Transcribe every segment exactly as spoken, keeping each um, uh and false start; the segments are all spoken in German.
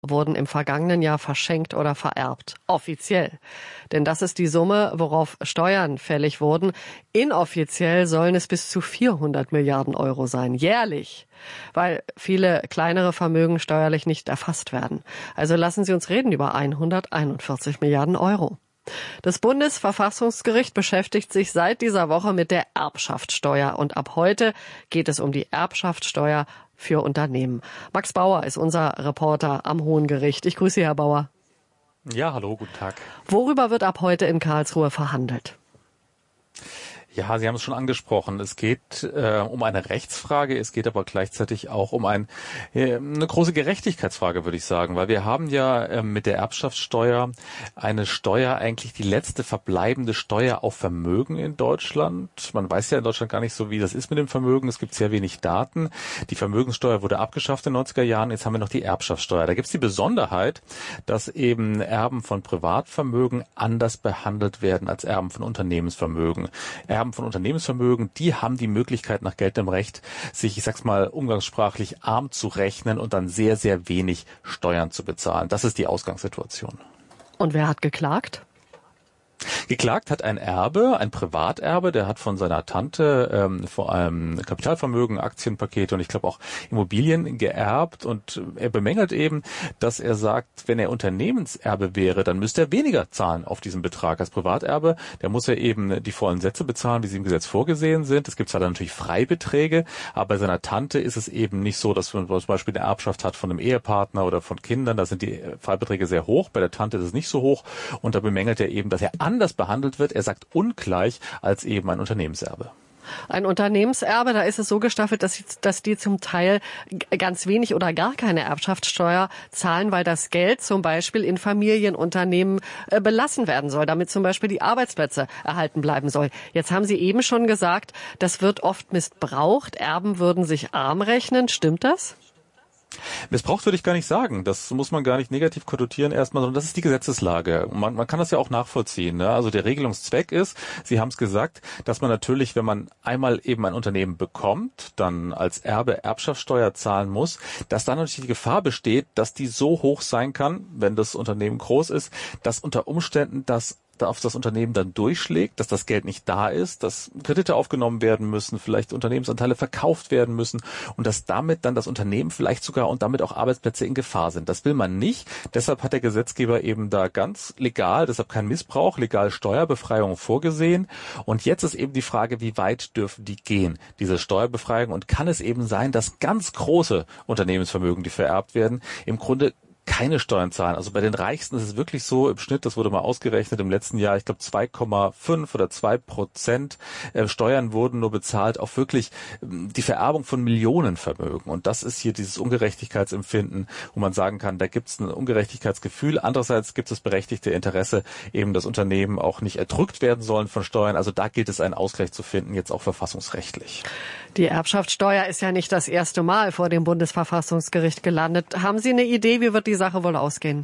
wurden im vergangenen Jahr verschenkt oder vererbt. Offiziell. Denn das ist die Summe, worauf Steuern fällig wurden. Inoffiziell sollen es bis zu vierhundert Milliarden Euro sein. Jährlich. Weil viele kleinere Vermögen steuerlich nicht erfasst werden. Also lassen Sie uns reden über hunderteinundvierzig Milliarden Euro. Das Bundesverfassungsgericht beschäftigt sich seit dieser Woche mit der Erbschaftssteuer. Und ab heute geht es um die Erbschaftssteuer für Unternehmen. Max Bauer ist unser Reporter am Hohen Gericht. Ich grüße Sie, Herr Bauer. Ja, hallo, guten Tag. Worüber wird ab heute in Karlsruhe verhandelt? Ja, Sie haben es schon angesprochen. Es geht äh, um eine Rechtsfrage, es geht aber gleichzeitig auch um ein, äh, eine große Gerechtigkeitsfrage, würde ich sagen, weil wir haben ja äh, mit der Erbschaftssteuer eine Steuer, eigentlich die letzte verbleibende Steuer auf Vermögen in Deutschland. Man weiß ja in Deutschland gar nicht so, wie das ist mit dem Vermögen. Es gibt sehr wenig Daten. Die Vermögenssteuer wurde abgeschafft in den neunziger Jahren. Jetzt haben wir noch die Erbschaftssteuer. Da gibt es die Besonderheit, dass eben Erben von Privatvermögen anders behandelt werden als Erben von Unternehmensvermögen. Erben von Unternehmensvermögen, die haben die Möglichkeit nach geltendem Recht, sich, ich sag's mal umgangssprachlich, arm zu rechnen und dann sehr, sehr wenig Steuern zu bezahlen. Das ist die Ausgangssituation. Und wer hat geklagt? Geklagt hat ein Erbe, ein Privaterbe, der hat von seiner Tante ähm, vor allem Kapitalvermögen, Aktienpakete und ich glaube auch Immobilien geerbt und er bemängelt eben, dass er sagt, wenn er Unternehmenserbe wäre, dann müsste er weniger zahlen auf diesen Betrag. Als Privaterbe, der muss er eben die vollen Sätze bezahlen, wie sie im Gesetz vorgesehen sind. Es gibt zwar dann natürlich Freibeträge, aber bei seiner Tante ist es eben nicht so, dass man zum Beispiel eine Erbschaft hat von einem Ehepartner oder von Kindern, da sind die Freibeträge sehr hoch, bei der Tante ist es nicht so hoch und da bemängelt er eben, dass er anders behandelt wird, er sagt ungleich als eben ein Unternehmenserbe. Ein Unternehmenserbe, da ist es so gestaffelt, dass, dass die zum Teil ganz wenig oder gar keine Erbschaftssteuer zahlen, weil das Geld zum Beispiel in Familienunternehmen äh, belassen werden soll, damit zum Beispiel die Arbeitsplätze erhalten bleiben soll. Jetzt haben Sie eben schon gesagt, das wird oft missbraucht. Erben würden sich arm rechnen. Stimmt das? Missbraucht würde ich gar nicht sagen. Das muss man gar nicht negativ konnotieren erstmal, sondern das ist die Gesetzeslage. Man, man kann das ja auch nachvollziehen. Ne? Also der Regelungszweck ist, Sie haben es gesagt, dass man natürlich, wenn man einmal eben ein Unternehmen bekommt, dann als Erbe Erbschaftssteuer zahlen muss, dass dann natürlich die Gefahr besteht, dass die so hoch sein kann, wenn das Unternehmen groß ist, dass unter Umständen das auf das Unternehmen dann durchschlägt, dass das Geld nicht da ist, dass Kredite aufgenommen werden müssen, vielleicht Unternehmensanteile verkauft werden müssen und dass damit dann das Unternehmen vielleicht sogar und damit auch Arbeitsplätze in Gefahr sind. Das will man nicht. Deshalb hat der Gesetzgeber eben da ganz legal, deshalb kein Missbrauch, legal Steuerbefreiung vorgesehen. Und jetzt ist eben die Frage, wie weit dürfen die gehen, diese Steuerbefreiung? Und kann es eben sein, dass ganz große Unternehmensvermögen, die vererbt werden, im Grunde keine Steuern zahlen. Also bei den Reichsten ist es wirklich so, im Schnitt, das wurde mal ausgerechnet im letzten Jahr, ich glaube zwei Komma fünf oder zwei Prozent äh, Steuern wurden nur bezahlt auf wirklich ähm, die Vererbung von Millionenvermögen. Und das ist hier dieses Ungerechtigkeitsempfinden, wo man sagen kann, da gibt es ein Ungerechtigkeitsgefühl. Andererseits gibt es das berechtigte Interesse, eben dass Unternehmen auch nicht erdrückt werden sollen von Steuern. Also da gilt es, einen Ausgleich zu finden, jetzt auch verfassungsrechtlich. Die Erbschaftssteuer ist ja nicht das erste Mal vor dem Bundesverfassungsgericht gelandet. Haben Sie eine Idee, wie wird die Sache wohl ausgehen?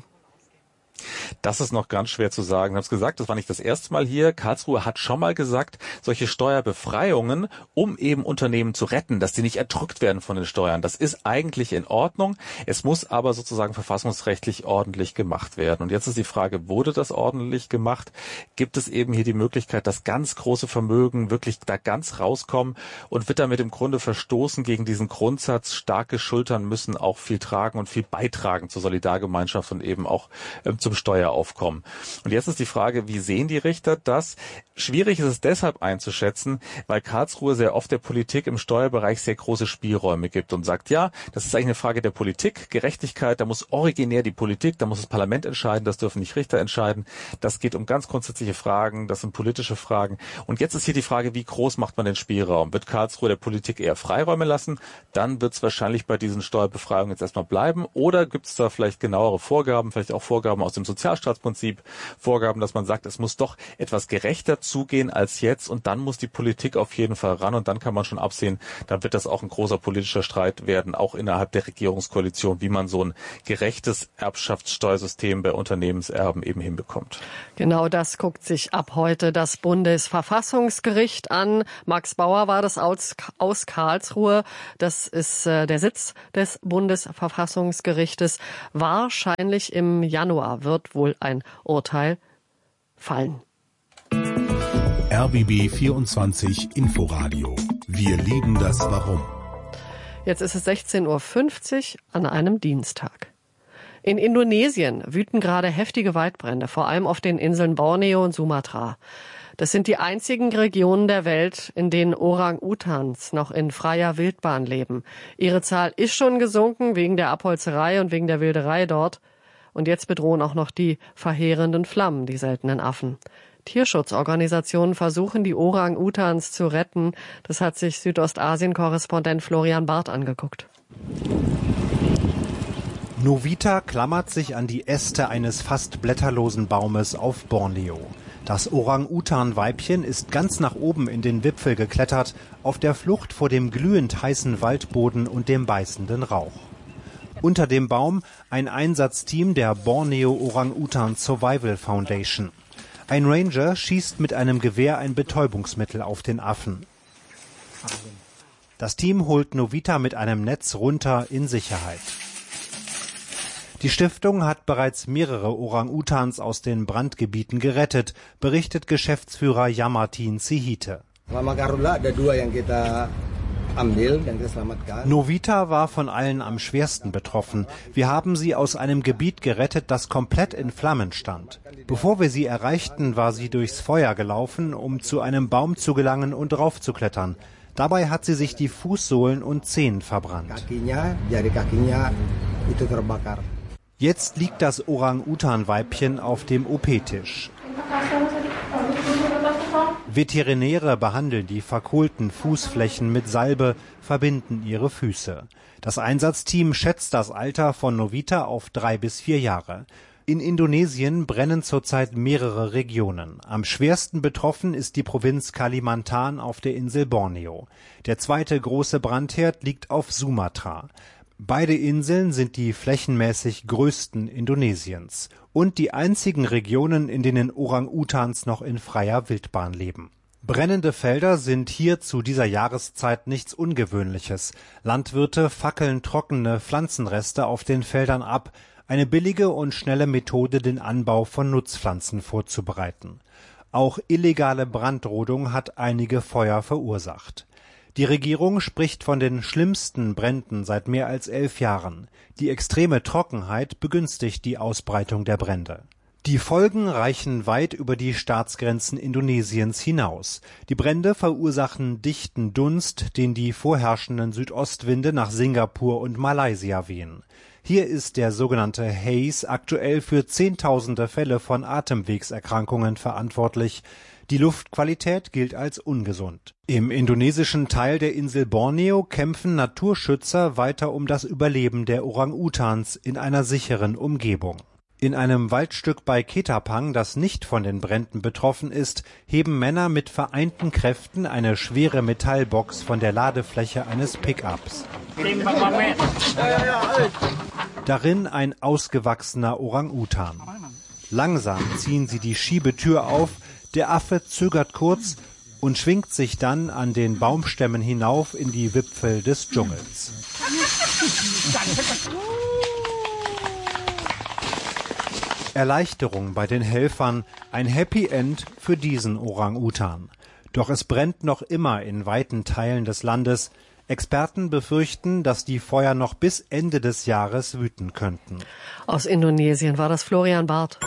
Das ist noch ganz schwer zu sagen. Ich habe es gesagt, das war nicht das erste Mal hier. Karlsruhe hat schon mal gesagt, solche Steuerbefreiungen, um eben Unternehmen zu retten, dass die nicht erdrückt werden von den Steuern, das ist eigentlich in Ordnung. Es muss aber sozusagen verfassungsrechtlich ordentlich gemacht werden. Und jetzt ist die Frage, wurde das ordentlich gemacht? Gibt es eben hier die Möglichkeit, dass ganz große Vermögen wirklich da ganz rauskommen und wird damit im Grunde verstoßen gegen diesen Grundsatz, starke Schultern müssen auch viel tragen und viel beitragen zur Solidargemeinschaft und eben auch ähm, zum Steueraufkommen. Und jetzt ist die Frage, wie sehen die Richter das? Schwierig ist es deshalb einzuschätzen, weil Karlsruhe sehr oft der Politik im Steuerbereich sehr große Spielräume gibt und sagt, ja, das ist eigentlich eine Frage der Politik, Gerechtigkeit, da muss originär die Politik, da muss das Parlament entscheiden, das dürfen nicht Richter entscheiden. Das geht um ganz grundsätzliche Fragen, das sind politische Fragen. Und jetzt ist hier die Frage, wie groß macht man den Spielraum? Wird Karlsruhe der Politik eher Freiräume lassen? Dann wird es wahrscheinlich bei diesen Steuerbefreiungen jetzt erstmal bleiben. Oder gibt es da vielleicht genauere Vorgaben, vielleicht auch Vorgaben aus dem Sozialstaat Rechtsstaatsprinzip Vorgaben, dass man sagt, es muss doch etwas gerechter zugehen als jetzt und dann muss die Politik auf jeden Fall ran und dann kann man schon absehen, dann wird das auch ein großer politischer Streit werden, auch innerhalb der Regierungskoalition, wie man so ein gerechtes Erbschaftssteuersystem bei Unternehmenserben eben hinbekommt. Genau das guckt sich ab heute das Bundesverfassungsgericht an. Max Bauer war das aus, aus Karlsruhe. Das ist äh, der Sitz des Bundesverfassungsgerichtes. Wahrscheinlich im Januar wird wohl ein Urteil fallen. R B B vierundzwanzig Inforadio. Wir lieben das Warum. Jetzt ist es sechzehn Uhr fünfzig an einem Dienstag. In Indonesien wüten gerade heftige Waldbrände, vor allem auf den Inseln Borneo und Sumatra. Das sind die einzigen Regionen der Welt, in denen Orang-Utans noch in freier Wildbahn leben. Ihre Zahl ist schon gesunken wegen der Abholzerei und wegen der Wilderei dort. Und jetzt bedrohen auch noch die verheerenden Flammen die seltenen Affen. Tierschutzorganisationen versuchen, die Orang-Utans zu retten. Das hat sich Südostasien-Korrespondent Florian Barth angeguckt. Novita klammert sich an die Äste eines fast blätterlosen Baumes auf Borneo. Das Orang-Utan-Weibchen ist ganz nach oben in den Wipfel geklettert, auf der Flucht vor dem glühend heißen Waldboden und dem beißenden Rauch. Unter dem Baum ein Einsatzteam der Borneo Orang-Utan Survival Foundation. Ein Ranger schießt mit einem Gewehr ein Betäubungsmittel auf den Affen. Das Team holt Novita mit einem Netz runter in Sicherheit. Die Stiftung hat bereits mehrere Orang-Utans aus den Brandgebieten gerettet, berichtet Geschäftsführer Yamartin Sihite. Novita war von allen am schwersten betroffen. Wir haben sie aus einem Gebiet gerettet, das komplett in Flammen stand. Bevor wir sie erreichten, war sie durchs Feuer gelaufen, um zu einem Baum zu gelangen und draufzuklettern. Dabei hat sie sich die Fußsohlen und Zehen verbrannt. Jetzt liegt das Orang-Utan-Weibchen auf dem O P-Tisch. Veterinäre behandeln die verkohlten Fußflächen mit Salbe, verbinden ihre Füße. Das Einsatzteam schätzt das Alter von Novita auf drei bis vier Jahre. In Indonesien brennen zurzeit mehrere Regionen. Am schwersten betroffen ist die Provinz Kalimantan auf der Insel Borneo. Der zweite große Brandherd liegt auf Sumatra. Beide Inseln sind die flächenmäßig größten Indonesiens und die einzigen Regionen, in denen Orang-Utans noch in freier Wildbahn leben. Brennende Felder sind hier zu dieser Jahreszeit nichts Ungewöhnliches. Landwirte fackeln trockene Pflanzenreste auf den Feldern ab, eine billige und schnelle Methode, den Anbau von Nutzpflanzen vorzubereiten. Auch illegale Brandrodung hat einige Feuer verursacht. Die Regierung spricht von den schlimmsten Bränden seit mehr als elf Jahren. Die extreme Trockenheit begünstigt die Ausbreitung der Brände. Die Folgen reichen weit über die Staatsgrenzen Indonesiens hinaus. Die Brände verursachen dichten Dunst, den die vorherrschenden Südostwinde nach Singapur und Malaysia wehen. Hier ist der sogenannte Haze aktuell für Zehntausende Fälle von Atemwegserkrankungen verantwortlich. Die Luftqualität gilt als ungesund. Im indonesischen Teil der Insel Borneo kämpfen Naturschützer weiter um das Überleben der Orang-Utans in einer sicheren Umgebung. In einem Waldstück bei Ketapang, das nicht von den Bränden betroffen ist, heben Männer mit vereinten Kräften eine schwere Metallbox von der Ladefläche eines Pickups. Darin ein ausgewachsener Orang-Utan. Langsam ziehen sie die Schiebetür auf. Der Affe zögert kurz und schwingt sich dann an den Baumstämmen hinauf in die Wipfel des Dschungels. Erleichterung bei den Helfern, ein Happy End für diesen Orang-Utan. Doch es brennt noch immer in weiten Teilen des Landes. Experten befürchten, dass die Feuer noch bis Ende des Jahres wüten könnten. Aus Indonesien war das Florian Barth.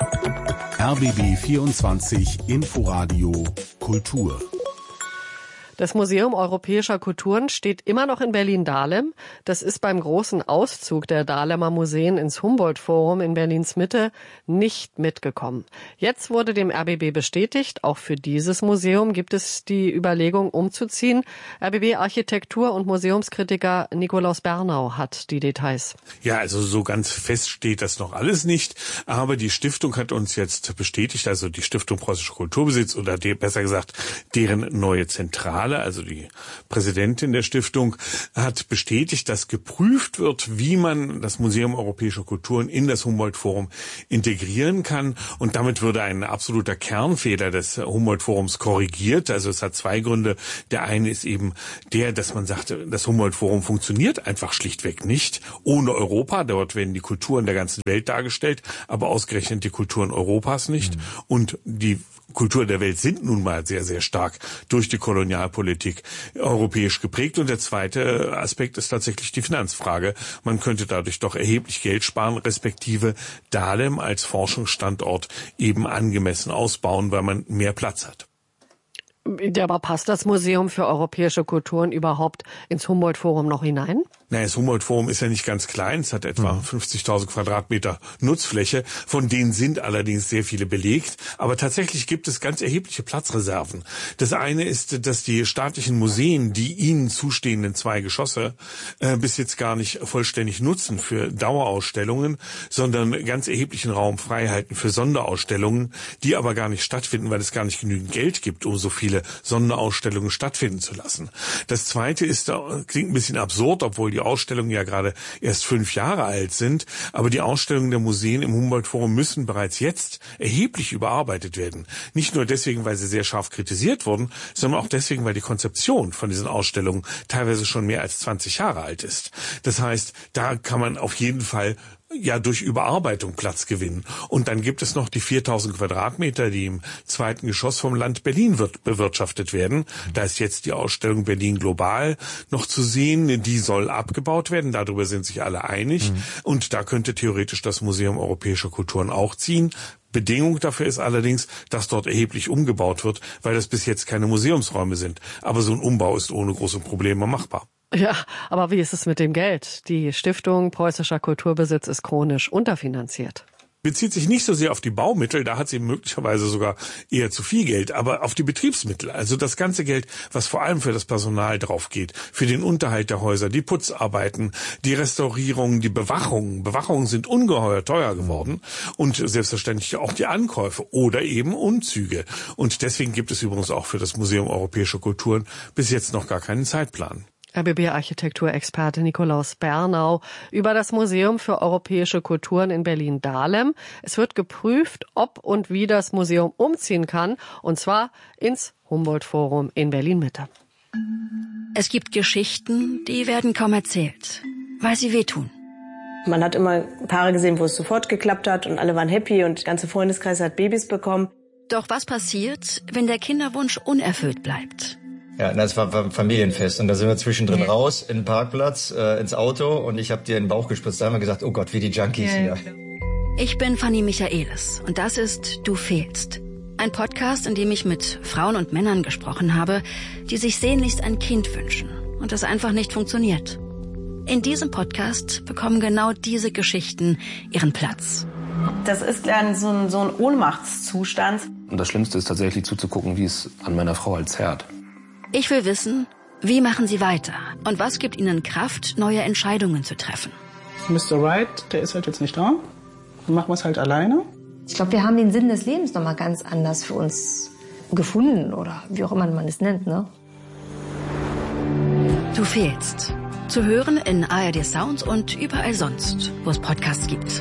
R B B vierundzwanzig Inforadio Kultur. Das Museum Europäischer Kulturen steht immer noch in Berlin-Dahlem. Das ist beim großen Auszug der Dahlemer Museen ins Humboldt-Forum in Berlins Mitte nicht mitgekommen. Jetzt wurde dem R B B bestätigt, auch für dieses Museum gibt es die Überlegung umzuziehen. R B B-Architektur- und Museumskritiker Nikolaus Bernau hat die Details. Ja, also so ganz fest steht das noch alles nicht. Aber die Stiftung hat uns jetzt bestätigt, also die Stiftung Preußischer Kulturbesitz oder die, besser gesagt deren neue Zentrale, also die Präsidentin der Stiftung, hat bestätigt, dass geprüft wird, wie man das Museum Europäischer Kulturen in das Humboldt-Forum integrieren kann. Und damit würde ein absoluter Kernfehler des Humboldt-Forums korrigiert. Also es hat zwei Gründe. Der eine ist eben der, dass man sagt, das Humboldt-Forum funktioniert einfach schlichtweg nicht ohne Europa. Dort werden die Kulturen der ganzen Welt dargestellt, aber ausgerechnet die Kulturen Europas nicht. Mhm. Und die Kultur der Welt sind nun mal sehr, sehr stark durch die Kolonialpolitik europäisch geprägt. Und der zweite Aspekt ist tatsächlich die Finanzfrage. Man könnte dadurch doch erheblich Geld sparen, respektive Dahlem als Forschungsstandort eben angemessen ausbauen, weil man mehr Platz hat. Ja, aber passt das Museum für europäische Kulturen überhaupt ins Humboldt-Forum noch hinein? Naja, das Humboldt-Forum ist ja nicht ganz klein. Es hat etwa fünfzigtausend Quadratmeter Nutzfläche. Von denen sind allerdings sehr viele belegt. Aber tatsächlich gibt es ganz erhebliche Platzreserven. Das eine ist, dass die staatlichen Museen die ihnen zustehenden zwei Geschosse äh, bis jetzt gar nicht vollständig nutzen für Dauerausstellungen, sondern ganz erheblichen Raum frei halten für Sonderausstellungen, die aber gar nicht stattfinden, weil es gar nicht genügend Geld gibt, um so viele Sonderausstellungen stattfinden zu lassen. Das zweite ist, klingt ein bisschen absurd, obwohl die Ausstellungen ja gerade erst fünf Jahre alt sind, aber die Ausstellungen der Museen im Humboldt-Forum müssen bereits jetzt erheblich überarbeitet werden. Nicht nur deswegen, weil sie sehr scharf kritisiert wurden, sondern auch deswegen, weil die Konzeption von diesen Ausstellungen teilweise schon mehr als zwanzig Jahre alt ist. Das heißt, da kann man auf jeden Fall ja durch Überarbeitung Platz gewinnen. Und dann gibt es noch die viertausend Quadratmeter, die im zweiten Geschoss vom Land Berlin wird bewirtschaftet werden. Da ist jetzt die Ausstellung Berlin Global noch zu sehen. Die soll abgebaut werden. Darüber sind sich alle einig. Mhm. Und da könnte theoretisch das Museum Europäischer Kulturen auch ziehen. Bedingung dafür ist allerdings, dass dort erheblich umgebaut wird, weil das bis jetzt keine Museumsräume sind. Aber so ein Umbau ist ohne große Probleme machbar. Ja, aber wie ist es mit dem Geld? Die Stiftung Preußischer Kulturbesitz ist chronisch unterfinanziert. Bezieht sich nicht so sehr auf die Baumittel, da hat sie möglicherweise sogar eher zu viel Geld, aber auf die Betriebsmittel, also das ganze Geld, was vor allem für das Personal drauf geht, für den Unterhalt der Häuser, die Putzarbeiten, die Restaurierung, die Bewachung. Bewachungen sind ungeheuer teuer geworden und selbstverständlich auch die Ankäufe oder eben Umzüge. Und deswegen gibt es übrigens auch für das Museum Europäischer Kulturen bis jetzt noch gar keinen Zeitplan. R B B-Architekturexperte Nikolaus Bernau über das Museum für europäische Kulturen in Berlin-Dahlem. Es wird geprüft, ob und wie das Museum umziehen kann, und zwar ins Humboldt-Forum in Berlin-Mitte. Es gibt Geschichten, die werden kaum erzählt, weil sie wehtun. Man hat immer Paare gesehen, wo es sofort geklappt hat und alle waren happy und der ganze Freundeskreis hat Babys bekommen. Doch was passiert, wenn der Kinderwunsch unerfüllt bleibt? Ja, das war ein Familienfest und da sind wir zwischendrin ja. raus in den Parkplatz, äh, ins Auto und ich habe dir in den Bauch gespritzt. Da haben wir gesagt, oh Gott, wie die Junkies ja, hier. Ich bin Fanny Michaelis und das ist Du fehlst. Ein Podcast, in dem ich mit Frauen und Männern gesprochen habe, die sich sehnlichst ein Kind wünschen und das einfach nicht funktioniert. In diesem Podcast bekommen genau diese Geschichten ihren Platz. Das ist dann so ein, so ein Ohnmachtszustand. Und das Schlimmste ist tatsächlich zuzugucken, wie es an meiner Frau halt zerrt. Ich will wissen, wie machen sie weiter und was gibt ihnen Kraft, neue Entscheidungen zu treffen. Mister Wright, der ist halt jetzt nicht da. Dann machen wir es halt alleine. Ich glaube, wir haben den Sinn des Lebens noch mal ganz anders für uns gefunden oder wie auch immer man es nennt, ne? Du fehlst. Zu hören in A R D Sounds und überall sonst, wo es Podcasts gibt.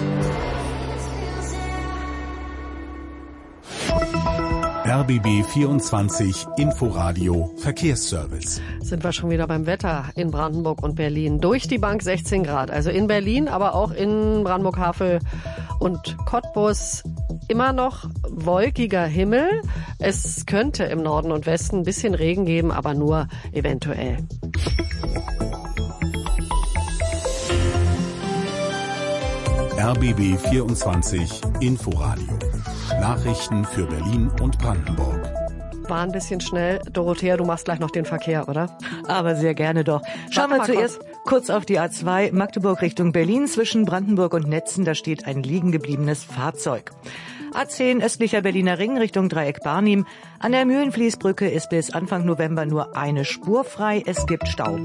R B B vierundzwanzig Inforadio Verkehrsservice. Sind wir schon wieder beim Wetter in Brandenburg und Berlin. Durch die Bank sechzehn Grad. Also in Berlin, aber auch in Brandenburg-Havel und Cottbus immer noch wolkiger Himmel. Es könnte im Norden und Westen ein bisschen Regen geben, aber nur eventuell. R B B vierundzwanzig Inforadio. Nachrichten für Berlin und Brandenburg. War ein bisschen schnell. Dorothea, du machst gleich noch den Verkehr, oder? Aber sehr gerne doch. Schauen wir zuerst kurz auf die A zwei, Magdeburg Richtung Berlin. Zwischen Brandenburg und Netzen, da steht ein liegen gebliebenes Fahrzeug. A zehn, östlicher Berliner Ring Richtung Dreieck Barnim. An der Mühlenfließbrücke ist bis Anfang November nur eine Spur frei. Es gibt Stau.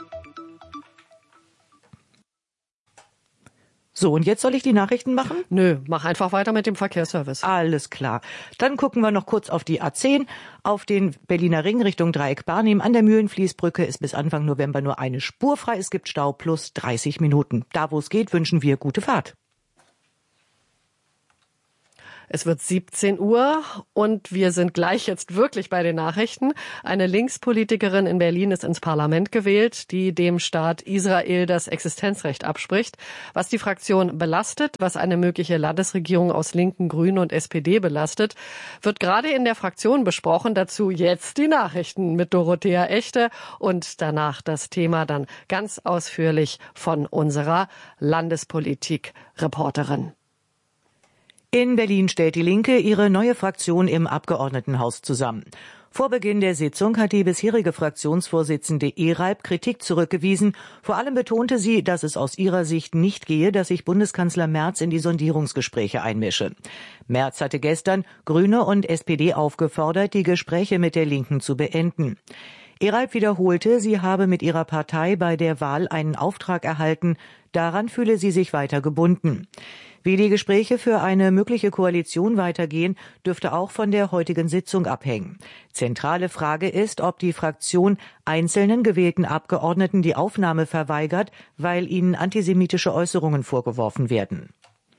So, und jetzt soll ich die Nachrichten machen? Nö, mach einfach weiter mit dem Verkehrsservice. Alles klar. Dann gucken wir noch kurz auf die A zehn, auf den Berliner Ring Richtung Dreieck Barnim. An der Mühlenfließbrücke ist bis Anfang November nur eine Spur frei. Es gibt Stau plus dreißig Minuten. Da, wo es geht, wünschen wir gute Fahrt. Es wird siebzehn Uhr und wir sind gleich jetzt wirklich bei den Nachrichten. Eine Linkspolitikerin in Berlin ist ins Parlament gewählt, die dem Staat Israel das Existenzrecht abspricht. Was die Fraktion belastet, was eine mögliche Landesregierung aus Linken, Grünen und S P D belastet, wird gerade in der Fraktion besprochen. Dazu jetzt die Nachrichten mit Dorothea Echte und danach das Thema dann ganz ausführlich von unserer Landespolitik-Reporterin. In Berlin stellt die Linke ihre neue Fraktion im Abgeordnetenhaus zusammen. Vor Beginn der Sitzung hat die bisherige Fraktionsvorsitzende Ereib Kritik zurückgewiesen. Vor allem betonte sie, dass es aus ihrer Sicht nicht gehe, dass sich Bundeskanzler Merz in die Sondierungsgespräche einmische. Merz hatte gestern Grüne und S P D aufgefordert, die Gespräche mit der Linken zu beenden. Ereib wiederholte, sie habe mit ihrer Partei bei der Wahl einen Auftrag erhalten. Daran fühle sie sich weiter gebunden. Wie die Gespräche für eine mögliche Koalition weitergehen, dürfte auch von der heutigen Sitzung abhängen. Zentrale Frage ist, ob die Fraktion einzelnen gewählten Abgeordneten die Aufnahme verweigert, weil ihnen antisemitische Äußerungen vorgeworfen werden.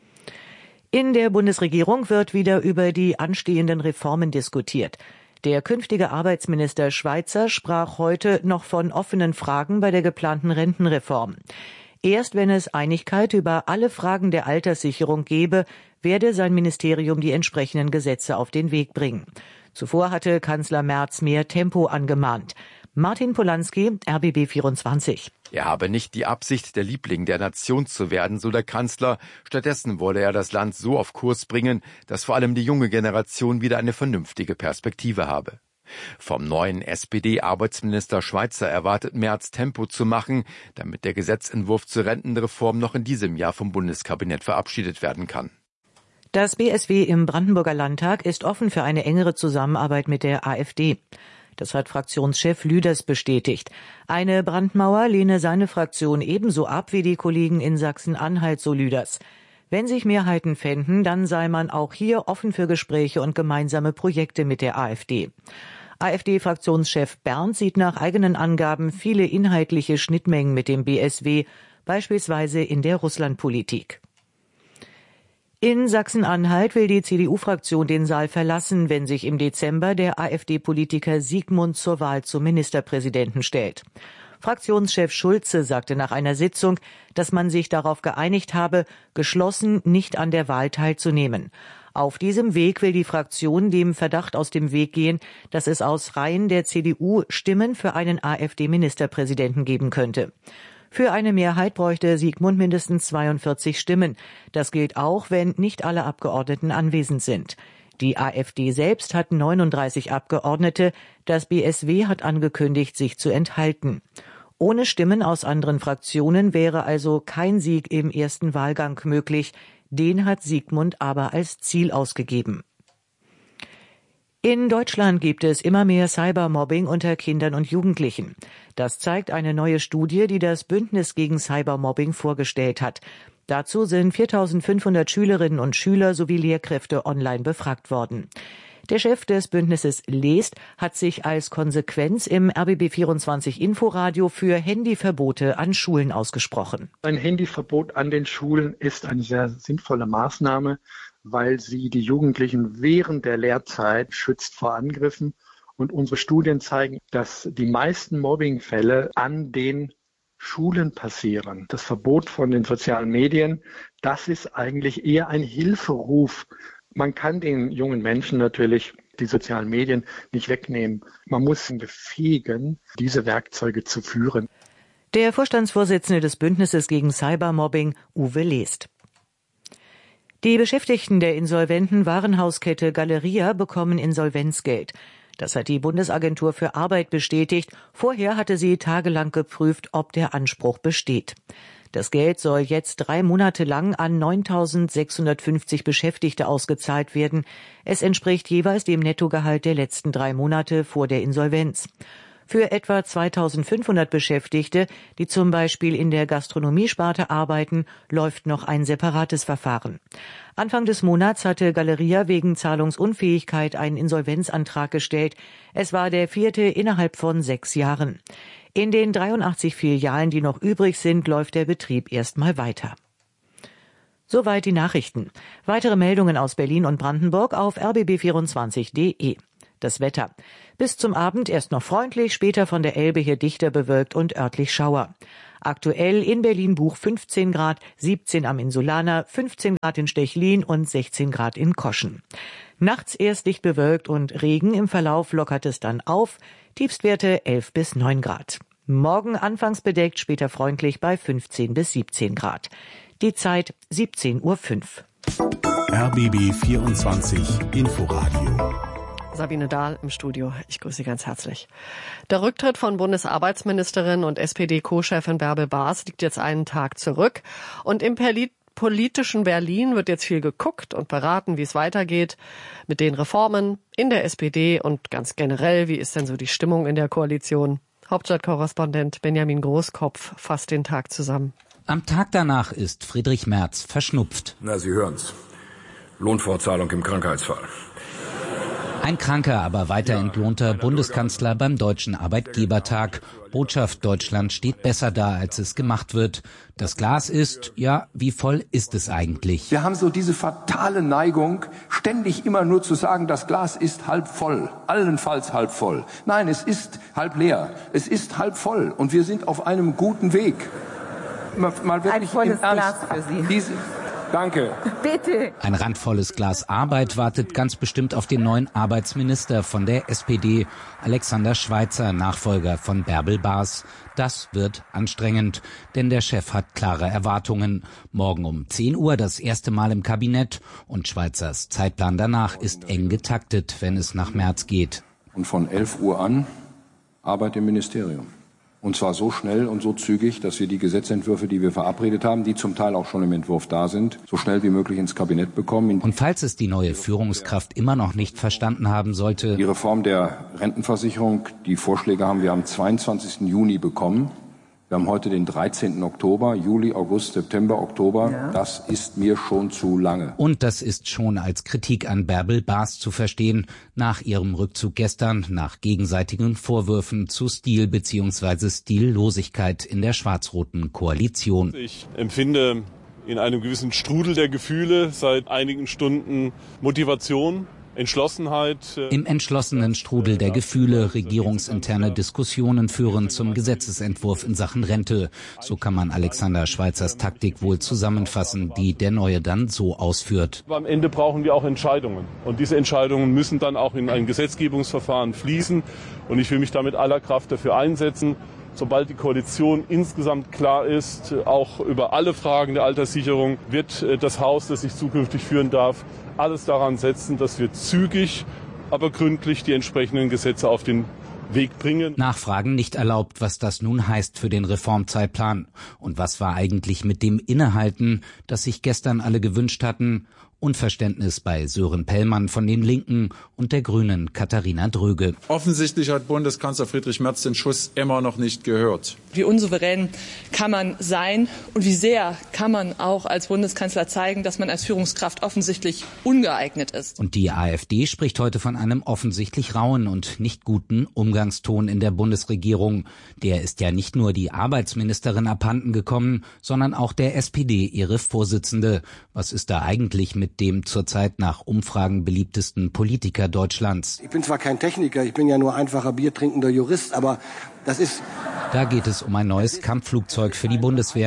In der Bundesregierung wird wieder über die anstehenden Reformen diskutiert. Der künftige Arbeitsminister Schweizer sprach heute noch von offenen Fragen bei der geplanten Rentenreform. Erst wenn es Einigkeit über alle Fragen der Alterssicherung gebe, werde sein Ministerium die entsprechenden Gesetze auf den Weg bringen. Zuvor hatte Kanzler Merz mehr Tempo angemahnt. Martin Polanski, R B B vierundzwanzig. Er habe nicht die Absicht, der Liebling der Nation zu werden, so der Kanzler. Stattdessen wolle er das Land so auf Kurs bringen, dass vor allem die junge Generation wieder eine vernünftige Perspektive habe. Vom neuen S P D-Arbeitsminister Schweizer erwartet Merz, Tempo zu machen, damit der Gesetzentwurf zur Rentenreform noch in diesem Jahr vom Bundeskabinett verabschiedet werden kann. Das B S W im Brandenburger Landtag ist offen für eine engere Zusammenarbeit mit der AfD. Das hat Fraktionschef Lüders bestätigt. Eine Brandmauer lehne seine Fraktion ebenso ab wie die Kollegen in Sachsen-Anhalt, so Lüders. Wenn sich Mehrheiten fänden, dann sei man auch hier offen für Gespräche und gemeinsame Projekte mit der AfD. AfD-Fraktionschef Berndt sieht nach eigenen Angaben viele inhaltliche Schnittmengen mit dem B S W, beispielsweise in der Russlandpolitik. In Sachsen-Anhalt will die C D U-Fraktion den Saal verlassen, wenn sich im Dezember der AfD-Politiker Siegmund zur Wahl zum Ministerpräsidenten stellt. Fraktionschef Schulze sagte nach einer Sitzung, dass man sich darauf geeinigt habe, geschlossen nicht an der Wahl teilzunehmen. Auf diesem Weg will die Fraktion dem Verdacht aus dem Weg gehen, dass es aus Reihen der C D U Stimmen für einen AfD-Ministerpräsidenten geben könnte. Für eine Mehrheit bräuchte Siegmund mindestens zweiundvierzig Stimmen. Das gilt auch, wenn nicht alle Abgeordneten anwesend sind. Die AfD selbst hat neununddreißig Abgeordnete. Das B S W hat angekündigt, sich zu enthalten. Ohne Stimmen aus anderen Fraktionen wäre also kein Sieg im ersten Wahlgang möglich. Den hat Siegmund aber als Ziel ausgegeben. In Deutschland gibt es immer mehr Cybermobbing unter Kindern und Jugendlichen. Das zeigt eine neue Studie, die das Bündnis gegen Cybermobbing vorgestellt hat. Dazu sind viertausendfünfhundert Schülerinnen und Schüler sowie Lehrkräfte online befragt worden. Der Chef des Bündnisses Lest hat sich als Konsequenz im R B B vierundzwanzig Inforadio für Handyverbote an Schulen ausgesprochen. Ein Handyverbot an den Schulen ist eine sehr sinnvolle Maßnahme, weil sie die Jugendlichen während der Lehrzeit schützt vor Angriffen. Und unsere Studien zeigen, dass die meisten Mobbingfälle an den Schulen passieren. Das Verbot von den sozialen Medien, das ist eigentlich eher ein Hilferuf. Man kann den jungen Menschen natürlich die sozialen Medien nicht wegnehmen. Man muss sie befähigen, diese Werkzeuge zu führen. Der Vorstandsvorsitzende des Bündnisses gegen Cybermobbing, Uwe Lest. Die Beschäftigten der insolventen Warenhauskette Galeria bekommen Insolvenzgeld. Das hat die Bundesagentur für Arbeit bestätigt. Vorher hatte sie tagelang geprüft, ob der Anspruch besteht. Das Geld soll jetzt drei Monate lang an neuntausendsechshundertfünfzig Beschäftigte ausgezahlt werden. Es entspricht jeweils dem Nettogehalt der letzten drei Monate vor der Insolvenz. Für etwa zweitausendfünfhundert Beschäftigte, die zum Beispiel in der Gastronomiesparte arbeiten, läuft noch ein separates Verfahren. Anfang des Monats hatte Galeria wegen Zahlungsunfähigkeit einen Insolvenzantrag gestellt. Es war der vierte innerhalb von sechs Jahren. In den dreiundachtzig Filialen, die noch übrig sind, läuft der Betrieb erstmal weiter. Soweit die Nachrichten. Weitere Meldungen aus Berlin und Brandenburg auf r b b vierundzwanzig punkt d e. Das Wetter. Bis zum Abend erst noch freundlich, später von der Elbe her dichter bewölkt und örtlich Schauer. Aktuell in Berlin-Buch fünfzehn Grad, siebzehn am Insulaner, fünfzehn Grad in Stechlin und sechzehn Grad in Koschen. Nachts erst dicht bewölkt und Regen, im Verlauf lockert es dann auf. Tiefstwerte elf bis neun Grad. Morgen anfangs bedeckt, später freundlich bei fünfzehn bis siebzehn Grad. Die Zeit siebzehn Uhr fünf. R B B vierundzwanzig Inforadio. Sabine Dahl im Studio. Ich grüße Sie ganz herzlich. Der Rücktritt von Bundesarbeitsministerin und S P D-Co-Chefin Bärbel Baas liegt jetzt einen Tag zurück. Und im politischen Berlin wird jetzt viel geguckt und beraten, wie es weitergeht mit den Reformen in der S P D und ganz generell, wie ist denn so die Stimmung in der Koalition? Hauptstadtkorrespondent Benjamin Großkopf fasst den Tag zusammen. Am Tag danach ist Friedrich Merz verschnupft. Na, Sie hören's. Lohnfortzahlung im Krankheitsfall. Ein kranker, aber weiter entlohnter Bundeskanzler beim Deutschen Arbeitgebertag. Botschaft: Deutschland steht besser da, als es gemacht wird. Das Glas ist, ja, wie voll ist es eigentlich? Wir haben so diese fatale Neigung, ständig immer nur zu sagen, das Glas ist halb voll, allenfalls halb voll. Nein, es ist halb leer, es ist halb voll und wir sind auf einem guten Weg. Mal, mal wirklich Ein volles im Ernst. Glas für Sie. Diese, Danke. Bitte. Ein randvolles Glas Arbeit wartet ganz bestimmt auf den neuen Arbeitsminister von der S P D, Alexander Schweitzer, Nachfolger von Bärbel Baas. Das wird anstrengend, denn der Chef hat klare Erwartungen. Morgen um zehn Uhr das erste Mal im Kabinett und Schweitzers Zeitplan danach ist eng getaktet, wenn es nach Merz geht. Und von elf Uhr an Arbeit im Ministerium. Und zwar so schnell und so zügig, dass wir die Gesetzentwürfe, die wir verabredet haben, die zum Teil auch schon im Entwurf da sind, so schnell wie möglich ins Kabinett bekommen. Und falls es die neue Führungskraft immer noch nicht verstanden haben sollte: Die Reform der Rentenversicherung, die Vorschläge haben wir am zweiundzwanzigsten Juni bekommen. Wir haben heute den dreizehnten Oktober, Juli, August, September, Oktober. Ja. Das ist mir schon zu lange. Und das ist schon als Kritik an Bärbel Baas zu verstehen, nach ihrem Rückzug gestern, nach gegenseitigen Vorwürfen zu Stil bzw. Stillosigkeit in der schwarz-roten Koalition. Ich empfinde in einem gewissen Strudel der Gefühle seit einigen Stunden Motivation, Entschlossenheit. Im entschlossenen Strudel der Gefühle regierungsinterne Diskussionen führen zum Gesetzesentwurf in Sachen Rente. So kann man Alexander Schweitzers Taktik wohl zusammenfassen, die der Neue dann so ausführt. Aber am Ende brauchen wir auch Entscheidungen. Und diese Entscheidungen müssen dann auch in ein Gesetzgebungsverfahren fließen. Und ich will mich da mit aller Kraft dafür einsetzen, sobald die Koalition insgesamt klar ist, auch über alle Fragen der Alterssicherung, wird das Haus, das ich zukünftig führen darf, alles daran setzen, dass wir zügig, aber gründlich die entsprechenden Gesetze auf den Weg bringen. Nachfragen nicht erlaubt, was das nun heißt für den Reformzeitplan. Und was war eigentlich mit dem Innehalten, das sich gestern alle gewünscht hatten? Unverständnis bei Sören Pellmann von den Linken und der Grünen Katharina Dröge. Offensichtlich hat Bundeskanzler Friedrich Merz den Schuss immer noch nicht gehört. Wie unsouverän kann man sein und wie sehr kann man auch als Bundeskanzler zeigen, dass man als Führungskraft offensichtlich ungeeignet ist. Und die AfD spricht heute von einem offensichtlich rauen und nicht guten Umgangston in der Bundesregierung. Der ist ja nicht nur die Arbeitsministerin abhanden gekommen, sondern auch der S P D, ihre Vorsitzende. Was ist da eigentlich mit dem zurzeit nach Umfragen beliebtesten Politiker Deutschlands? Ich bin zwar kein Techniker, ich bin ja nur einfacher biertrinkender Jurist, aber das ist... Da geht es um ein neues Kampfflugzeug für die Bundeswehr.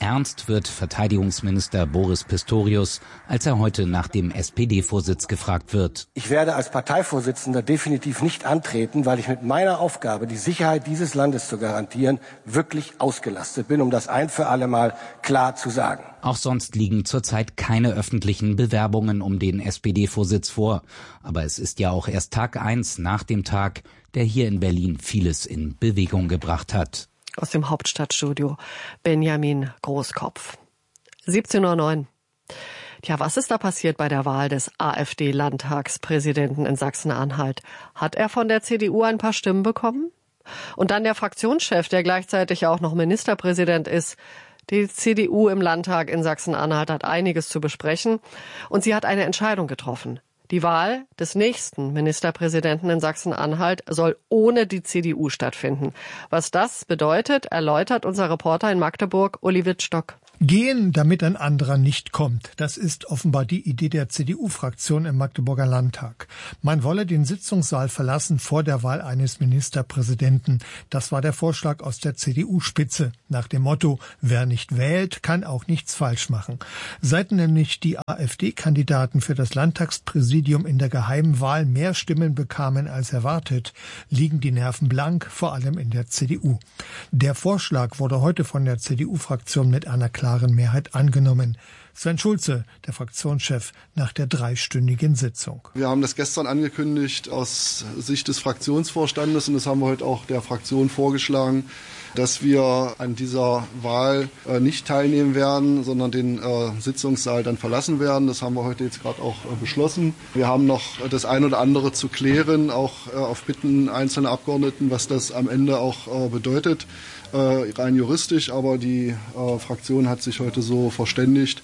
Ernst wird Verteidigungsminister Boris Pistorius, als er heute nach dem S P D-Vorsitz gefragt wird. Ich werde als Parteivorsitzender definitiv nicht antreten, weil ich mit meiner Aufgabe, die Sicherheit dieses Landes zu garantieren, wirklich ausgelastet bin, um das ein für alle Mal klar zu sagen. Auch sonst liegen zurzeit keine öffentlichen Bewerbungen um den S P D-Vorsitz vor. Aber es ist ja auch erst Tag eins nach dem Tag, der hier in Berlin vieles in Bewegung gebracht hat. Aus dem Hauptstadtstudio Benjamin Großkopf. siebzehn Uhr neun. Tja, was ist da passiert bei der Wahl des AfD-Landtagspräsidenten in Sachsen-Anhalt? Hat er von der C D U ein paar Stimmen bekommen? Und dann der Fraktionschef, der gleichzeitig auch noch Ministerpräsident ist. Die C D U im Landtag in Sachsen-Anhalt hat einiges zu besprechen und sie hat eine Entscheidung getroffen. Die Wahl des nächsten Ministerpräsidenten in Sachsen-Anhalt soll ohne die C D U stattfinden. Was das bedeutet, erläutert unser Reporter in Magdeburg, Uli Wittstock. Gehen, damit ein anderer nicht kommt. Das ist offenbar die Idee der C D U-Fraktion im Magdeburger Landtag. Man wolle den Sitzungssaal verlassen vor der Wahl eines Ministerpräsidenten. Das war der Vorschlag aus der C D U-Spitze. Nach dem Motto, wer nicht wählt, kann auch nichts falsch machen. Seit nämlich die AfD-Kandidaten für das Landtagspräsidium in der geheimen Wahl mehr Stimmen bekamen als erwartet, liegen die Nerven blank, vor allem in der C D U. Der Vorschlag wurde heute von der C D U-Fraktion mit einer klaren Mehrheit angenommen. Sven Schulze, der Fraktionschef, nach der dreistündigen Sitzung. Wir haben das gestern angekündigt aus Sicht des Fraktionsvorstandes und das haben wir heute auch der Fraktion vorgeschlagen, dass wir an dieser Wahl äh, nicht teilnehmen werden, sondern den äh, Sitzungssaal dann verlassen werden. Das haben wir heute jetzt gerade auch äh, beschlossen. Wir haben noch das ein oder andere zu klären, auch äh, auf Bitten einzelner Abgeordneten, was das am Ende auch äh, bedeutet, äh, rein juristisch. Aber die äh, Fraktion hat sich heute so verständigt.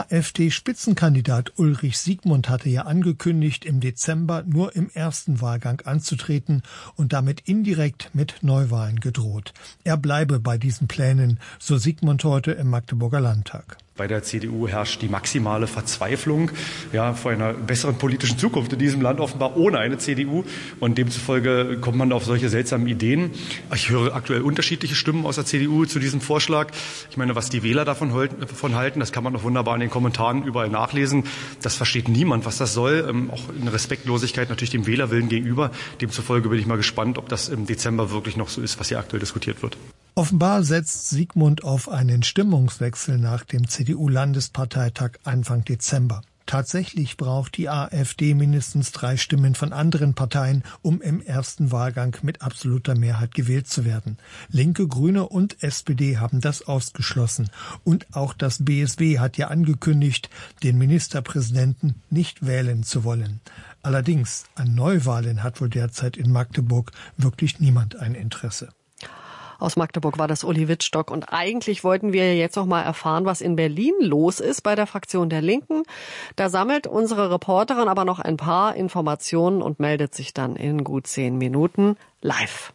AfD-Spitzenkandidat Ulrich Siegmund hatte ja angekündigt, im Dezember nur im ersten Wahlgang anzutreten und damit indirekt mit Neuwahlen gedroht. Er bleibe bei diesen Plänen, so Siegmund heute im Magdeburger Landtag. Bei der C D U herrscht die maximale Verzweiflung ja, vor einer besseren politischen Zukunft in diesem Land, offenbar ohne eine C D U. Und demzufolge kommt man auf solche seltsamen Ideen. Ich höre aktuell unterschiedliche Stimmen aus der C D U zu diesem Vorschlag. Ich meine, was die Wähler davon halten, das kann man auch wunderbar in den Kommentaren überall nachlesen. Das versteht niemand, was das soll. Ähm, auch eine Respektlosigkeit natürlich dem Wählerwillen gegenüber. Demzufolge bin ich mal gespannt, ob das im Dezember wirklich noch so ist, was hier aktuell diskutiert wird. Offenbar setzt Siegmund auf einen Stimmungswechsel nach dem C D U-Landesparteitag Anfang Dezember. Tatsächlich braucht die AfD mindestens drei Stimmen von anderen Parteien, um im ersten Wahlgang mit absoluter Mehrheit gewählt zu werden. Linke, Grüne und S P D haben das ausgeschlossen. Und auch das B S W hat ja angekündigt, den Ministerpräsidenten nicht wählen zu wollen. Allerdings an Neuwahlen hat wohl derzeit in Magdeburg wirklich niemand ein Interesse. Aus Magdeburg war das Uli Wittstock. Und eigentlich wollten wir jetzt noch mal erfahren, was in Berlin los ist bei der Fraktion der Linken. Da sammelt unsere Reporterin aber noch ein paar Informationen und meldet sich dann in gut zehn Minuten live.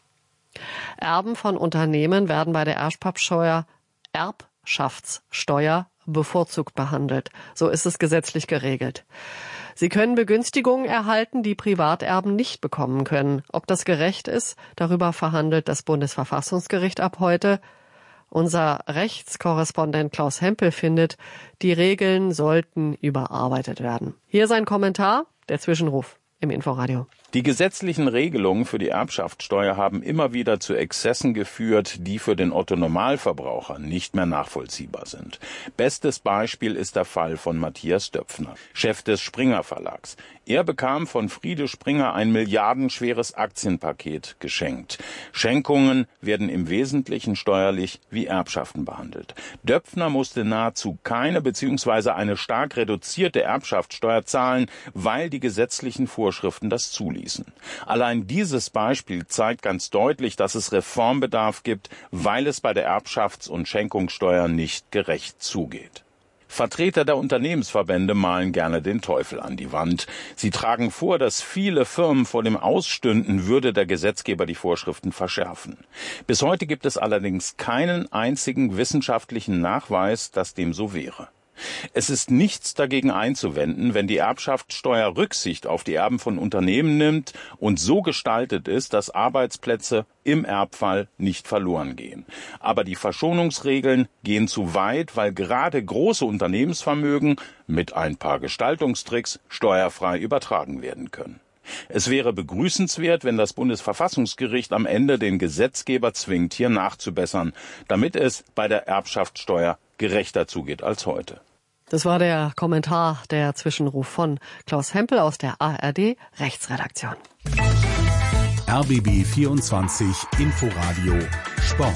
Erben von Unternehmen werden bei der Erbschaftssteuer, Erbschaftssteuer bevorzugt behandelt. So ist es gesetzlich geregelt. Sie können Begünstigungen erhalten, die Privaterben nicht bekommen können. Ob das gerecht ist, darüber verhandelt das Bundesverfassungsgericht ab heute. Unser Rechtskorrespondent Klaus Hempel findet, die Regeln sollten überarbeitet werden. Hier sein Kommentar, der Zwischenruf im Inforadio. Die gesetzlichen Regelungen für die Erbschaftssteuer haben immer wieder zu Exzessen geführt, die für den Otto-Normalverbraucher nicht mehr nachvollziehbar sind. Bestes Beispiel ist der Fall von Matthias Döpfner, Chef des Springer Verlags. Er bekam von Friede Springer ein milliardenschweres Aktienpaket geschenkt. Schenkungen werden im Wesentlichen steuerlich wie Erbschaften behandelt. Döpfner musste nahezu keine bzw. eine stark reduzierte Erbschaftssteuer zahlen, weil die gesetzlichen Vorschriften das zuließen. Allein dieses Beispiel zeigt ganz deutlich, dass es Reformbedarf gibt, weil es bei der Erbschafts- und Schenkungssteuer nicht gerecht zugeht. Vertreter der Unternehmensverbände malen gerne den Teufel an die Wand. Sie tragen vor, dass viele Firmen vor dem Ausstünden, würde der Gesetzgeber die Vorschriften verschärfen. Bis heute gibt es allerdings keinen einzigen wissenschaftlichen Nachweis, dass dem so wäre. Es ist nichts dagegen einzuwenden, wenn die Erbschaftssteuer Rücksicht auf die Erben von Unternehmen nimmt und so gestaltet ist, dass Arbeitsplätze im Erbfall nicht verloren gehen. Aber die Verschonungsregeln gehen zu weit, weil gerade große Unternehmensvermögen mit ein paar Gestaltungstricks steuerfrei übertragen werden können. Es wäre begrüßenswert, wenn das Bundesverfassungsgericht am Ende den Gesetzgeber zwingt, hier nachzubessern, damit es bei der Erbschaftssteuer gerechter zugeht als heute. Das war der Kommentar, der Zwischenruf von Klaus Hempel aus der A R D Rechtsredaktion. R B B vierundzwanzig Inforadio Sport.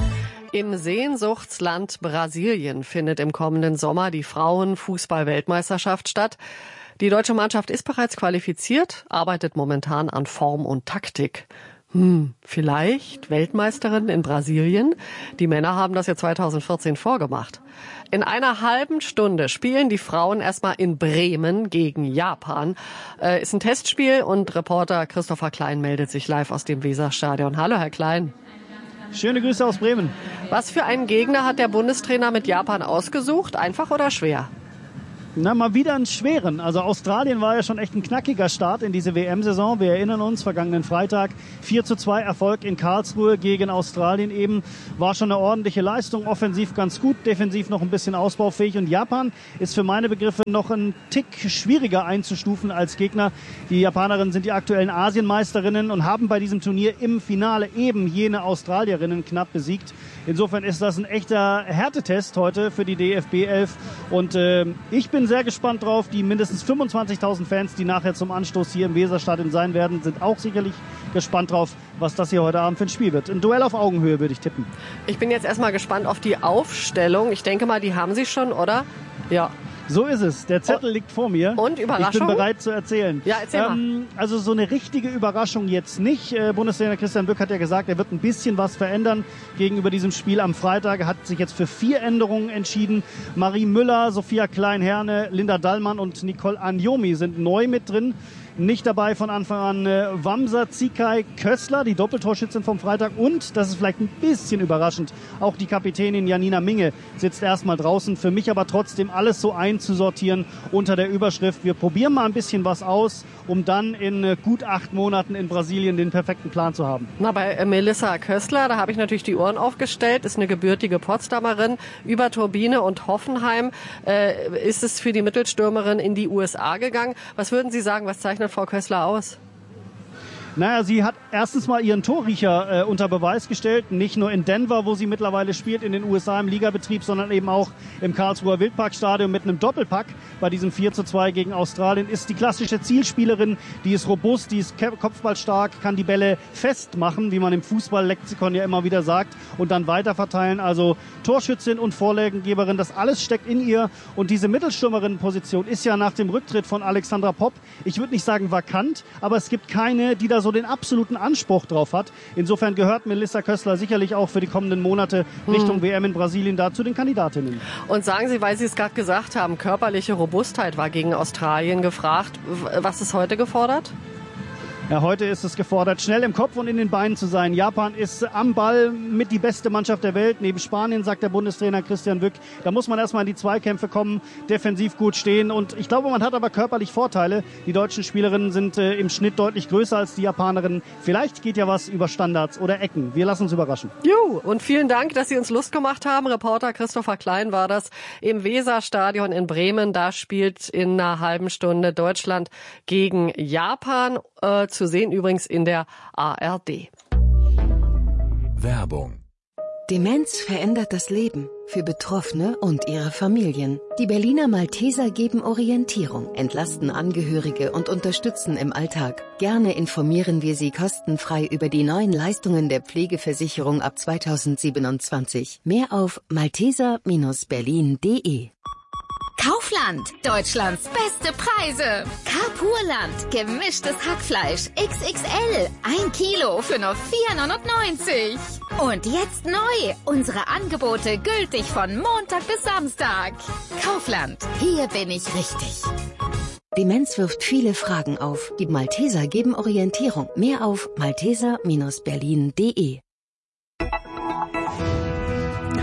Im Sehnsuchtsland Brasilien findet im kommenden Sommer die Frauenfußball-Weltmeisterschaft statt. Die deutsche Mannschaft ist bereits qualifiziert, arbeitet momentan an Form und Taktik. Hm, vielleicht Weltmeisterin in Brasilien? Die Männer haben das ja zweitausendvierzehn vorgemacht. In einer halben Stunde spielen die Frauen erstmal in Bremen gegen Japan. Äh, ist ein Testspiel und Reporter Christopher Klein meldet sich live aus dem Weserstadion. Hallo, Herr Klein. Schöne Grüße aus Bremen. Was für einen Gegner hat der Bundestrainer mit Japan ausgesucht? Einfach oder schwer? Na, mal wieder einen schweren. Also Australien war ja schon echt ein knackiger Start in diese W M-Saison. Wir erinnern uns, vergangenen Freitag vier zu zwei Erfolg in Karlsruhe gegen Australien eben. War schon eine ordentliche Leistung, offensiv ganz gut, defensiv noch ein bisschen ausbaufähig. Und Japan ist für meine Begriffe noch ein Tick schwieriger einzustufen als Gegner. Die Japanerinnen sind die aktuellen Asienmeisterinnen und haben bei diesem Turnier im Finale eben jene Australierinnen knapp besiegt. Insofern ist das ein echter Härtetest heute für die D F B elf. Und äh, ich bin sehr gespannt drauf. Die mindestens fünfundzwanzigtausend Fans, die nachher zum Anstoß hier im Weserstadion sein werden, sind auch sicherlich gespannt drauf, was das hier heute Abend für ein Spiel wird. Ein Duell auf Augenhöhe, würde ich tippen. Ich bin jetzt erstmal gespannt auf die Aufstellung. Ich denke mal, die haben Sie schon, oder? Ja. So ist es. Der Zettel liegt vor mir. Und Überraschung? Ich bin bereit zu erzählen. Ja, erzähl mal. Ähm, also so eine richtige Überraschung jetzt nicht. Äh, Bundestrainer Christian Böck hat ja gesagt, er wird ein bisschen was verändern gegenüber diesem Spiel am Freitag. Er hat sich jetzt für vier Änderungen entschieden. Marie Müller, Sophia Klein-Herne, Linda Dallmann und Nicole Anjomi sind neu mit drin. Nicht dabei von Anfang an äh, Wamsa Zikai Kössler, die Doppeltorschützin vom Freitag. Und, das ist vielleicht ein bisschen überraschend, auch die Kapitänin Janina Minge sitzt erstmal draußen. Für mich aber trotzdem alles so einzusortieren unter der Überschrift: Wir probieren mal ein bisschen was aus, um dann in äh, gut acht Monaten in Brasilien den perfekten Plan zu haben. Na, bei äh, Melissa Kössler, da habe ich natürlich die Ohren aufgestellt, ist eine gebürtige Potsdamerin. Über Turbine und Hoffenheim äh, ist es für die Mittelstürmerin in die U S A gegangen. Was würden Sie sagen, was zeichnet Frau Kössler aus? Naja, sie hat erstens mal ihren Torriecher äh, unter Beweis gestellt. Nicht nur in Denver, wo sie mittlerweile spielt, in den U S A im Ligabetrieb, sondern eben auch im Karlsruher Wildparkstadion mit einem Doppelpack. Bei diesem vier zu zwei gegen Australien ist die klassische Zielspielerin. Die ist robust, die ist kopfballstark, kann die Bälle festmachen, wie man im Fußballlexikon ja immer wieder sagt, und dann weiterverteilen. Also Torschützin und Vorlagengeberin, das alles steckt in ihr. Und diese Mittelstürmerinnenposition ist ja nach dem Rücktritt von Alexandra Popp, ich würde nicht sagen vakant, aber es gibt keine, die da so den absoluten Anspruch drauf hat. Insofern gehört Melissa Kössler sicherlich auch für die kommenden Monate Richtung hm. W M in Brasilien da zu den Kandidatinnen. Und sagen Sie, weil Sie es gerade gesagt haben, körperliche Robustheit war gegen Australien gefragt. Was ist heute gefordert? Ja, heute ist es gefordert, schnell im Kopf und in den Beinen zu sein. Japan ist am Ball mit die beste Mannschaft der Welt. Neben Spanien, sagt der Bundestrainer Christian Böck. Da muss man erstmal in die Zweikämpfe kommen, defensiv gut stehen. Und ich glaube, man hat aber körperlich Vorteile. Die deutschen Spielerinnen sind äh, im Schnitt deutlich größer als die Japanerinnen. Vielleicht geht ja was über Standards oder Ecken. Wir lassen uns überraschen. Jo, und vielen Dank, dass Sie uns Lust gemacht haben. Reporter Christopher Klein war das im Weserstadion in Bremen. Da spielt in einer halben Stunde Deutschland gegen Japan. Äh, zu sehen übrigens in der A R D. Werbung. Demenz verändert das Leben für Betroffene und ihre Familien. Die Berliner Malteser geben Orientierung, entlasten Angehörige und unterstützen im Alltag. Gerne informieren wir Sie kostenfrei über die neuen Leistungen der Pflegeversicherung ab zweitausendsiebenundzwanzig. Mehr auf malteser Bindestrich berlin punkt de. Kaufland, Deutschlands beste Preise. Carpurland, gemischtes Hackfleisch X X L, ein Kilo für nur vier neunundneunzig. Und jetzt neu, unsere Angebote gültig von Montag bis Samstag. Kaufland, hier bin ich richtig. Demenz wirft viele Fragen auf. Die Malteser geben Orientierung. Mehr auf malteser Bindestrich berlin punkt de.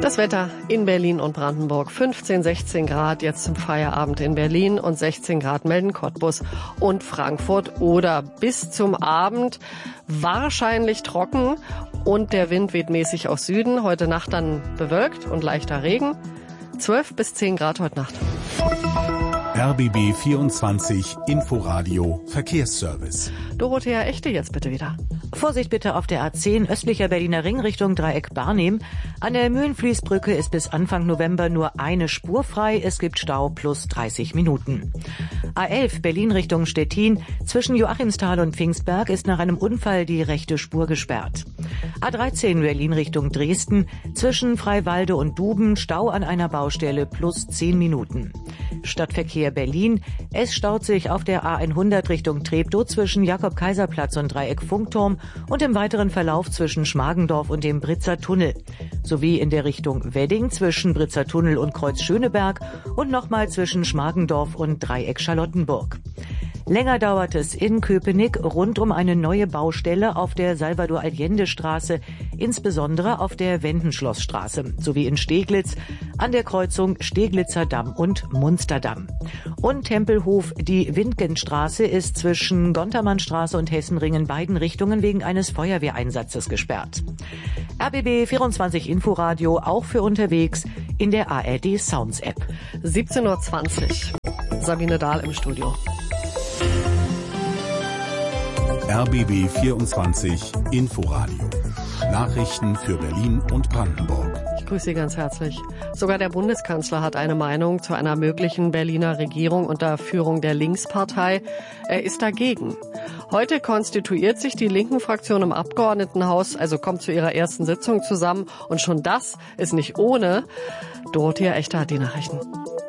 Das Wetter in Berlin und Brandenburg. fünfzehn, sechzehn Grad jetzt zum Feierabend in Berlin und sechzehn Grad melden Cottbus und Frankfurt. Oder bis zum Abend wahrscheinlich trocken und der Wind weht mäßig aus Süden. Heute Nacht dann bewölkt und leichter Regen. zwölf bis zehn Grad heute Nacht. R B B vierundzwanzig Inforadio Verkehrsservice. Dorothea Echte jetzt bitte wieder. Vorsicht bitte auf der A zehn östlicher Berliner Ring Richtung Dreieck Barnim. An der Mühlenfließbrücke ist bis Anfang November nur eine Spur frei. Es gibt Stau plus dreißig Minuten. A elf Berlin Richtung Stettin. Zwischen Joachimsthal und Pfingstberg ist nach einem Unfall die rechte Spur gesperrt. A dreizehn Berlin Richtung Dresden. Zwischen Freiwalde und Duben Stau an einer Baustelle plus zehn Minuten. Stadtverkehr Berlin. Es staut sich auf der A hundert Richtung Treptow zwischen Jakob-Kaiser-Platz und Dreieck Funkturm und im weiteren Verlauf zwischen Schmargendorf und dem Britzer Tunnel. Sowie in der Richtung Wedding zwischen Britzer Tunnel und Kreuz Schöneberg und nochmal zwischen Schmargendorf und Dreieck Charlottenburg. Länger dauert es in Köpenick rund um eine neue Baustelle auf der Salvador-Allende-Straße, insbesondere auf der Wendenschlossstraße, sowie in Steglitz an der Kreuzung Steglitzer Damm und Munsterdamm. Und Tempelhof, die Windgenstraße ist zwischen Gontermannstraße und Hessenring in beiden Richtungen wegen eines Feuerwehreinsatzes gesperrt. R B B vierundzwanzig Inforadio auch für unterwegs in der A R D Sounds App. siebzehn Uhr zwanzig. Sabine Dahl im Studio. R B B vierundzwanzig Inforadio. Nachrichten für Berlin und Brandenburg. Ich grüße Sie ganz herzlich. Sogar der Bundeskanzler hat eine Meinung zu einer möglichen Berliner Regierung unter Führung der Linkspartei. Er ist dagegen. Heute konstituiert sich die linken Fraktion im Abgeordnetenhaus, also kommt zu ihrer ersten Sitzung zusammen. Und schon das ist nicht ohne. Dorothea Echte hat die Nachrichten.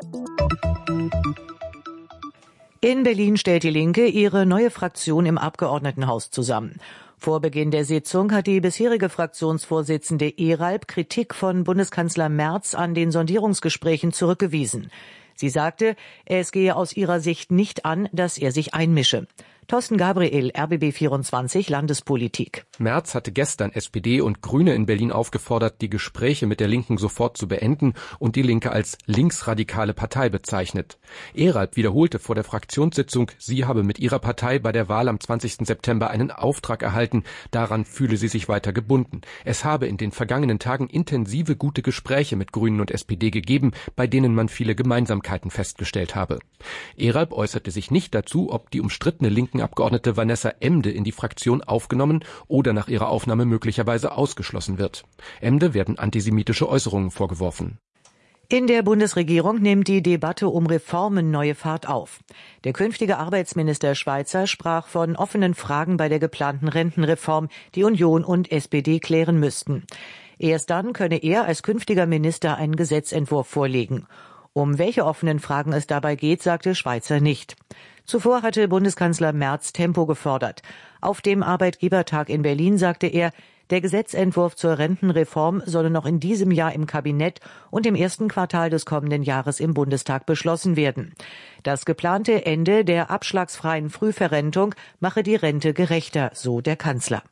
In Berlin stellt die Linke ihre neue Fraktion im Abgeordnetenhaus zusammen. Vor Beginn der Sitzung hat die bisherige Fraktionsvorsitzende Eralb Kritik von Bundeskanzler Merz an den Sondierungsgesprächen zurückgewiesen. Sie sagte, es gehe aus ihrer Sicht nicht an, dass er sich einmische. Thorsten Gabriel, R B B vierundzwanzig Landespolitik. Merz hatte gestern S P D und Grüne in Berlin aufgefordert, die Gespräche mit der Linken sofort zu beenden und die Linke als linksradikale Partei bezeichnet. Eralb wiederholte vor der Fraktionssitzung, sie habe mit ihrer Partei bei der Wahl am zwanzigsten September einen Auftrag erhalten, daran fühle sie sich weiter gebunden. Es habe in den vergangenen Tagen intensive gute Gespräche mit Grünen und S P D gegeben, bei denen man viele Gemeinsamkeiten festgestellt habe. Eralb äußerte sich nicht dazu, ob die umstrittene linken Abgeordnete Vanessa Emde in die Fraktion aufgenommen oder nach ihrer Aufnahme möglicherweise ausgeschlossen wird. Emde werden antisemitische Äußerungen vorgeworfen. In der Bundesregierung nimmt die Debatte um Reformen neue Fahrt auf. Der künftige Arbeitsminister Schweizer sprach von offenen Fragen bei der geplanten Rentenreform, die Union und S P D klären müssten. Erst dann könne er als künftiger Minister einen Gesetzentwurf vorlegen. Um welche offenen Fragen es dabei geht, sagte Schweizer nicht. Zuvor hatte Bundeskanzler Merz Tempo gefordert. Auf dem Arbeitgebertag in Berlin sagte er, der Gesetzentwurf zur Rentenreform solle noch in diesem Jahr im Kabinett und im ersten Quartal des kommenden Jahres im Bundestag beschlossen werden. Das geplante Ende der abschlagsfreien Frühverrentung mache die Rente gerechter, so der Kanzler.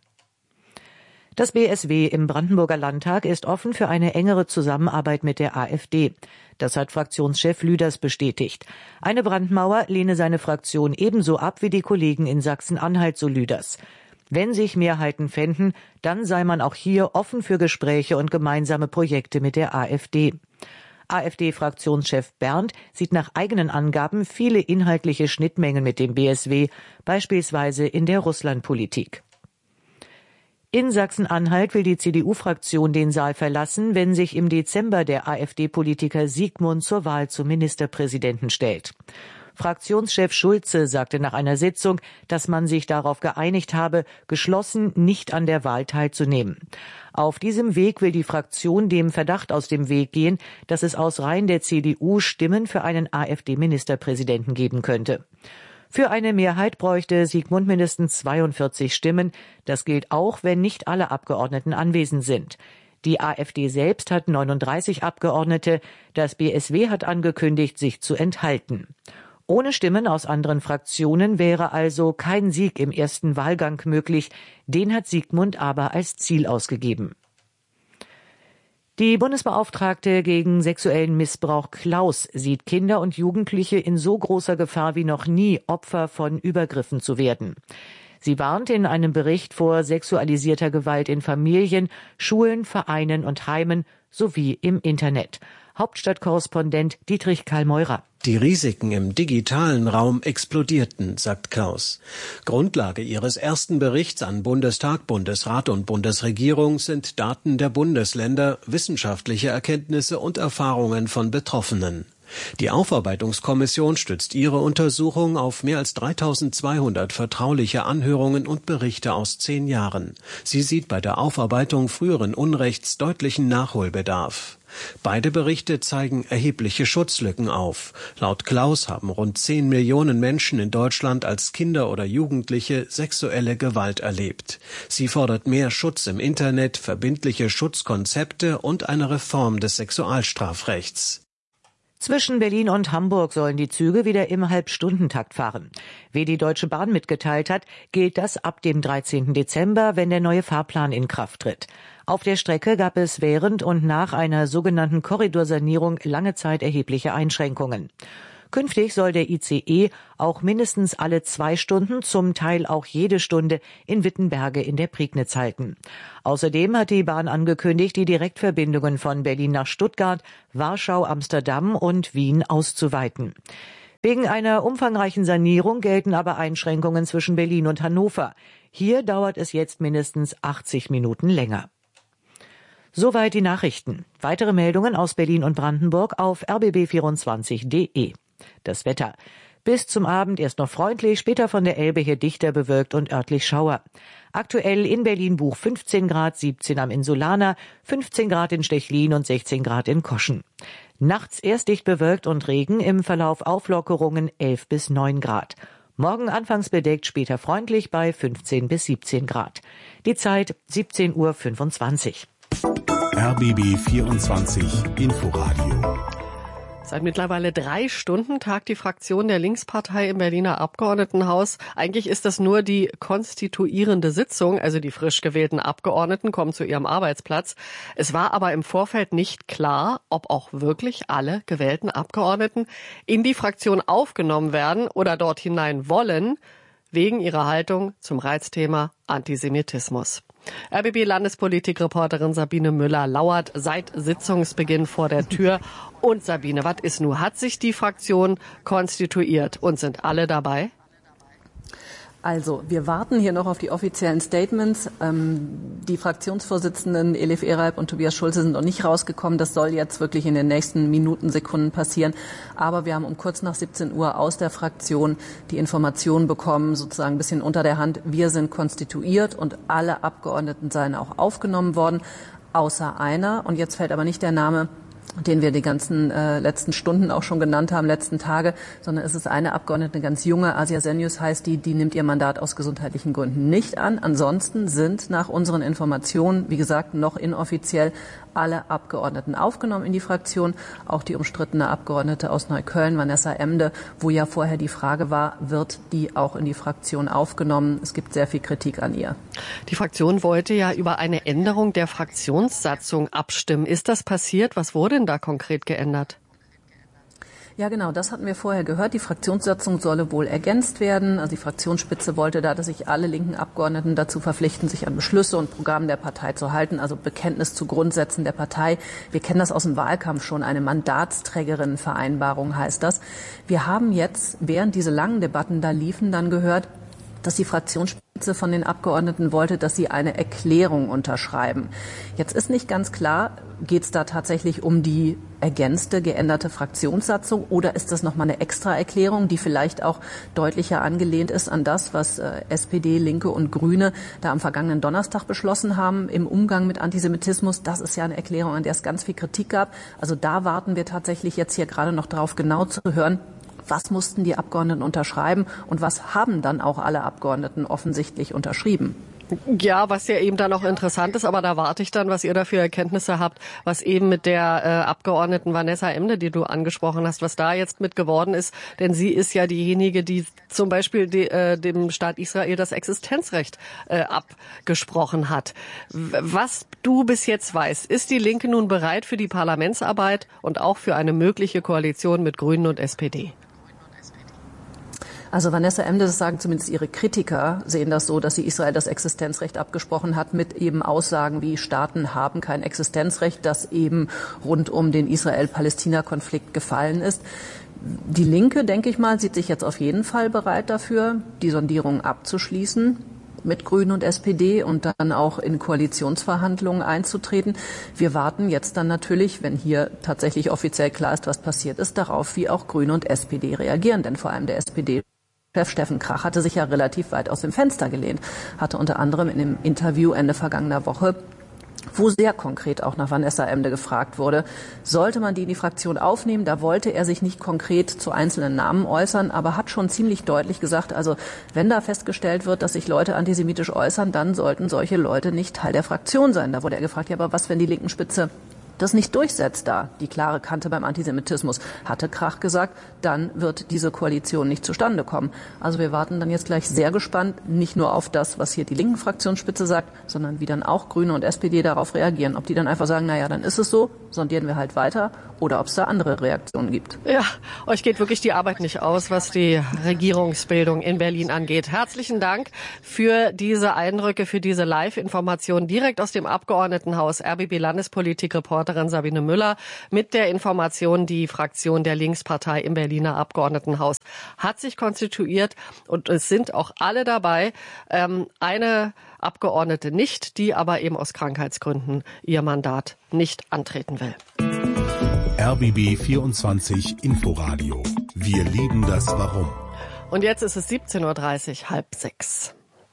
Das B S W im Brandenburger Landtag ist offen für eine engere Zusammenarbeit mit der AfD. Das hat Fraktionschef Lüders bestätigt. Eine Brandmauer lehne seine Fraktion ebenso ab wie die Kollegen in Sachsen-Anhalt, so Lüders. Wenn sich Mehrheiten fänden, dann sei man auch hier offen für Gespräche und gemeinsame Projekte mit der AfD. AfD-Fraktionschef Berndt sieht nach eigenen Angaben viele inhaltliche Schnittmengen mit dem B S W, beispielsweise in der Russlandpolitik. In Sachsen-Anhalt will die C D U-Fraktion den Saal verlassen, wenn sich im Dezember der AfD-Politiker Siegmund zur Wahl zum Ministerpräsidenten stellt. Fraktionschef Schulze sagte nach einer Sitzung, dass man sich darauf geeinigt habe, geschlossen nicht an der Wahl teilzunehmen. Auf diesem Weg will die Fraktion dem Verdacht aus dem Weg gehen, dass es aus Reihen der C D U Stimmen für einen AfD-Ministerpräsidenten geben könnte. Für eine Mehrheit bräuchte Siegmund mindestens zweiundvierzig Stimmen. Das gilt auch, wenn nicht alle Abgeordneten anwesend sind. Die AfD selbst hat neununddreißig Abgeordnete. Das B S W hat angekündigt, sich zu enthalten. Ohne Stimmen aus anderen Fraktionen wäre also kein Sieg im ersten Wahlgang möglich. Den hat Siegmund aber als Ziel ausgegeben. Die Bundesbeauftragte gegen sexuellen Missbrauch Klaus sieht Kinder und Jugendliche in so großer Gefahr wie noch nie, Opfer von Übergriffen zu werden. Sie warnt in einem Bericht vor sexualisierter Gewalt in Familien, Schulen, Vereinen und Heimen sowie im Internet. Hauptstadtkorrespondent Dietrich Karl-Meurer. Die Risiken im digitalen Raum explodierten, sagt Klaus. Grundlage ihres ersten Berichts an Bundestag, Bundesrat und Bundesregierung sind Daten der Bundesländer, wissenschaftliche Erkenntnisse und Erfahrungen von Betroffenen. Die Aufarbeitungskommission stützt ihre Untersuchung auf mehr als dreitausendzweihundert vertrauliche Anhörungen und Berichte aus zehn Jahren. Sie sieht bei der Aufarbeitung früheren Unrechts deutlichen Nachholbedarf. Beide Berichte zeigen erhebliche Schutzlücken auf. Laut Klaus haben rund zehn Millionen Menschen in Deutschland als Kinder oder Jugendliche sexuelle Gewalt erlebt. Sie fordert mehr Schutz im Internet, verbindliche Schutzkonzepte und eine Reform des Sexualstrafrechts. Zwischen Berlin und Hamburg sollen die Züge wieder im Halbstundentakt fahren. Wie die Deutsche Bahn mitgeteilt hat, gilt das ab dem dreizehnten Dezember, wenn der neue Fahrplan in Kraft tritt. Auf der Strecke gab es während und nach einer sogenannten Korridorsanierung lange Zeit erhebliche Einschränkungen. Künftig soll der I C E auch mindestens alle zwei Stunden, zum Teil auch jede Stunde in Wittenberge in der Prignitz halten. Außerdem hat die Bahn angekündigt, die Direktverbindungen von Berlin nach Stuttgart, Warschau, Amsterdam und Wien auszuweiten. Wegen einer umfangreichen Sanierung gelten aber Einschränkungen zwischen Berlin und Hannover. Hier dauert es jetzt mindestens achtzig Minuten länger. Soweit die Nachrichten. Weitere Meldungen aus Berlin und Brandenburg auf r b b vierundzwanzig punkt d e. Das Wetter. Bis zum Abend erst noch freundlich, später von der Elbe her dichter bewölkt und örtlich Schauer. Aktuell in Berlin-Buch fünfzehn Grad, siebzehn am Insulaner, fünfzehn Grad in Stechlin und sechzehn Grad in Koschen. Nachts erst dicht bewölkt und Regen, im Verlauf Auflockerungen elf bis neun Grad. Morgen anfangs bedeckt, später freundlich bei fünfzehn bis siebzehn Grad. Die Zeit siebzehn Uhr fünfundzwanzig. R B B vierundzwanzig Inforadio. Seit mittlerweile drei Stunden tagt die Fraktion der Linkspartei im Berliner Abgeordnetenhaus. Eigentlich ist das nur die konstituierende Sitzung, also die frisch gewählten Abgeordneten kommen zu ihrem Arbeitsplatz. Es war aber im Vorfeld nicht klar, ob auch wirklich alle gewählten Abgeordneten in die Fraktion aufgenommen werden oder dort hinein wollen, wegen ihrer Haltung zum Reizthema Antisemitismus. R B B-Landespolitik-Reporterin Sabine Müller lauert seit Sitzungsbeginn vor der Tür. Und Sabine, was ist nun? Hat sich die Fraktion konstituiert und sind alle dabei? Also, wir warten hier noch auf die offiziellen Statements. Ähm, die Fraktionsvorsitzenden Elif Eralp und Tobias Schulze sind noch nicht rausgekommen. Das soll jetzt wirklich in den nächsten Minuten, Sekunden passieren. Aber wir haben um kurz nach siebzehn Uhr aus der Fraktion die Information bekommen, sozusagen ein bisschen unter der Hand, wir sind konstituiert und alle Abgeordneten seien auch aufgenommen worden, außer einer. Und jetzt fällt aber nicht der Name, den wir die ganzen äh, letzten Stunden auch schon genannt haben, letzten Tage, sondern es ist eine Abgeordnete, eine ganz junge, Asia Senjus heißt die, die nimmt ihr Mandat aus gesundheitlichen Gründen nicht an. Ansonsten sind nach unseren Informationen, wie gesagt, noch inoffiziell alle Abgeordneten aufgenommen in die Fraktion. Auch die umstrittene Abgeordnete aus Neukölln, Vanessa Emde, wo ja vorher die Frage war, wird die auch in die Fraktion aufgenommen? Es gibt sehr viel Kritik an ihr. Die Fraktion wollte ja über eine Änderung der Fraktionssatzung abstimmen. Ist das passiert? Was wurde denn da konkret geändert? Ja, genau, das hatten wir vorher gehört. Die Fraktionssatzung solle wohl ergänzt werden. Also die Fraktionsspitze wollte da, dass sich alle linken Abgeordneten dazu verpflichten, sich an Beschlüsse und Programme der Partei zu halten, also Bekenntnis zu Grundsätzen der Partei. Wir kennen das aus dem Wahlkampf schon, eine Mandatsträgerinnenvereinbarung heißt das. Wir haben jetzt, während diese langen Debatten da liefen, dann gehört, dass die Fraktionsspitze von den Abgeordneten wollte, dass sie eine Erklärung unterschreiben. Jetzt ist nicht ganz klar, geht es da tatsächlich um die ergänzte, geänderte Fraktionssatzung oder ist das nochmal eine Extra-Erklärung, die vielleicht auch deutlicher angelehnt ist an das, was äh, S P D, Linke und Grüne da am vergangenen Donnerstag beschlossen haben im Umgang mit Antisemitismus. Das ist ja eine Erklärung, an der es ganz viel Kritik gab. Also da warten wir tatsächlich jetzt hier gerade noch drauf, genau zu hören, was mussten die Abgeordneten unterschreiben und was haben dann auch alle Abgeordneten offensichtlich unterschrieben? Ja, was ja eben dann auch interessant ist, aber da warte ich dann, was ihr da für Erkenntnisse habt, was eben mit der äh, Abgeordneten Vanessa Emde, die du angesprochen hast, was da jetzt mit geworden ist. Denn sie ist ja diejenige, die zum Beispiel die, äh, dem Staat Israel das Existenzrecht äh, abgesprochen hat. Was du bis jetzt weißt, ist die Linke nun bereit für die Parlamentsarbeit und auch für eine mögliche Koalition mit Grünen und S P D? Also Vanessa Emde, das sagen zumindest ihre Kritiker, sehen das so, dass sie Israel das Existenzrecht abgesprochen hat mit eben Aussagen wie Staaten haben kein Existenzrecht, das eben rund um den Israel-Palästina-Konflikt gefallen ist. Die Linke, denke ich mal, sieht sich jetzt auf jeden Fall bereit dafür, die Sondierung abzuschließen mit Grünen und S P D und dann auch in Koalitionsverhandlungen einzutreten. Wir warten jetzt dann natürlich, wenn hier tatsächlich offiziell klar ist, was passiert ist, darauf, wie auch Grüne und S P D reagieren. Denn vor allem der S P D Chef Steffen Krach hatte sich ja relativ weit aus dem Fenster gelehnt, hatte unter anderem in einem Interview Ende vergangener Woche, wo sehr konkret auch nach Vanessa Emde gefragt wurde, sollte man die in die Fraktion aufnehmen? Da wollte er sich nicht konkret zu einzelnen Namen äußern, aber hat schon ziemlich deutlich gesagt, also wenn da festgestellt wird, dass sich Leute antisemitisch äußern, dann sollten solche Leute nicht Teil der Fraktion sein. Da wurde er gefragt, ja, aber was, wenn die linken Spitze das nicht durchsetzt da, die klare Kante beim Antisemitismus, hatte Krach gesagt, dann wird diese Koalition nicht zustande kommen. Also wir warten dann jetzt gleich sehr gespannt, nicht nur auf das, was hier die linken Fraktionsspitze sagt, sondern wie dann auch Grüne und S P D darauf reagieren. Ob die dann einfach sagen, naja, dann ist es so, sondieren wir halt weiter, oder ob es da andere Reaktionen gibt. Ja, euch geht wirklich die Arbeit nicht aus, was die Regierungsbildung in Berlin angeht. Herzlichen Dank für diese Eindrücke, für diese Live-Information direkt aus dem Abgeordnetenhaus. R B B-Landespolitik-Reporterin Sabine Müller mit der Information, die Fraktion der Linkspartei im Berliner Abgeordnetenhaus hat sich konstituiert und es sind auch alle dabei. Ähm, eine Abgeordnete nicht, die aber eben aus Krankheitsgründen ihr Mandat nicht antreten will. R B B vierundzwanzig Inforadio. Wir lieben das Warum. Und jetzt ist es siebzehn Uhr dreißig, halb sechs.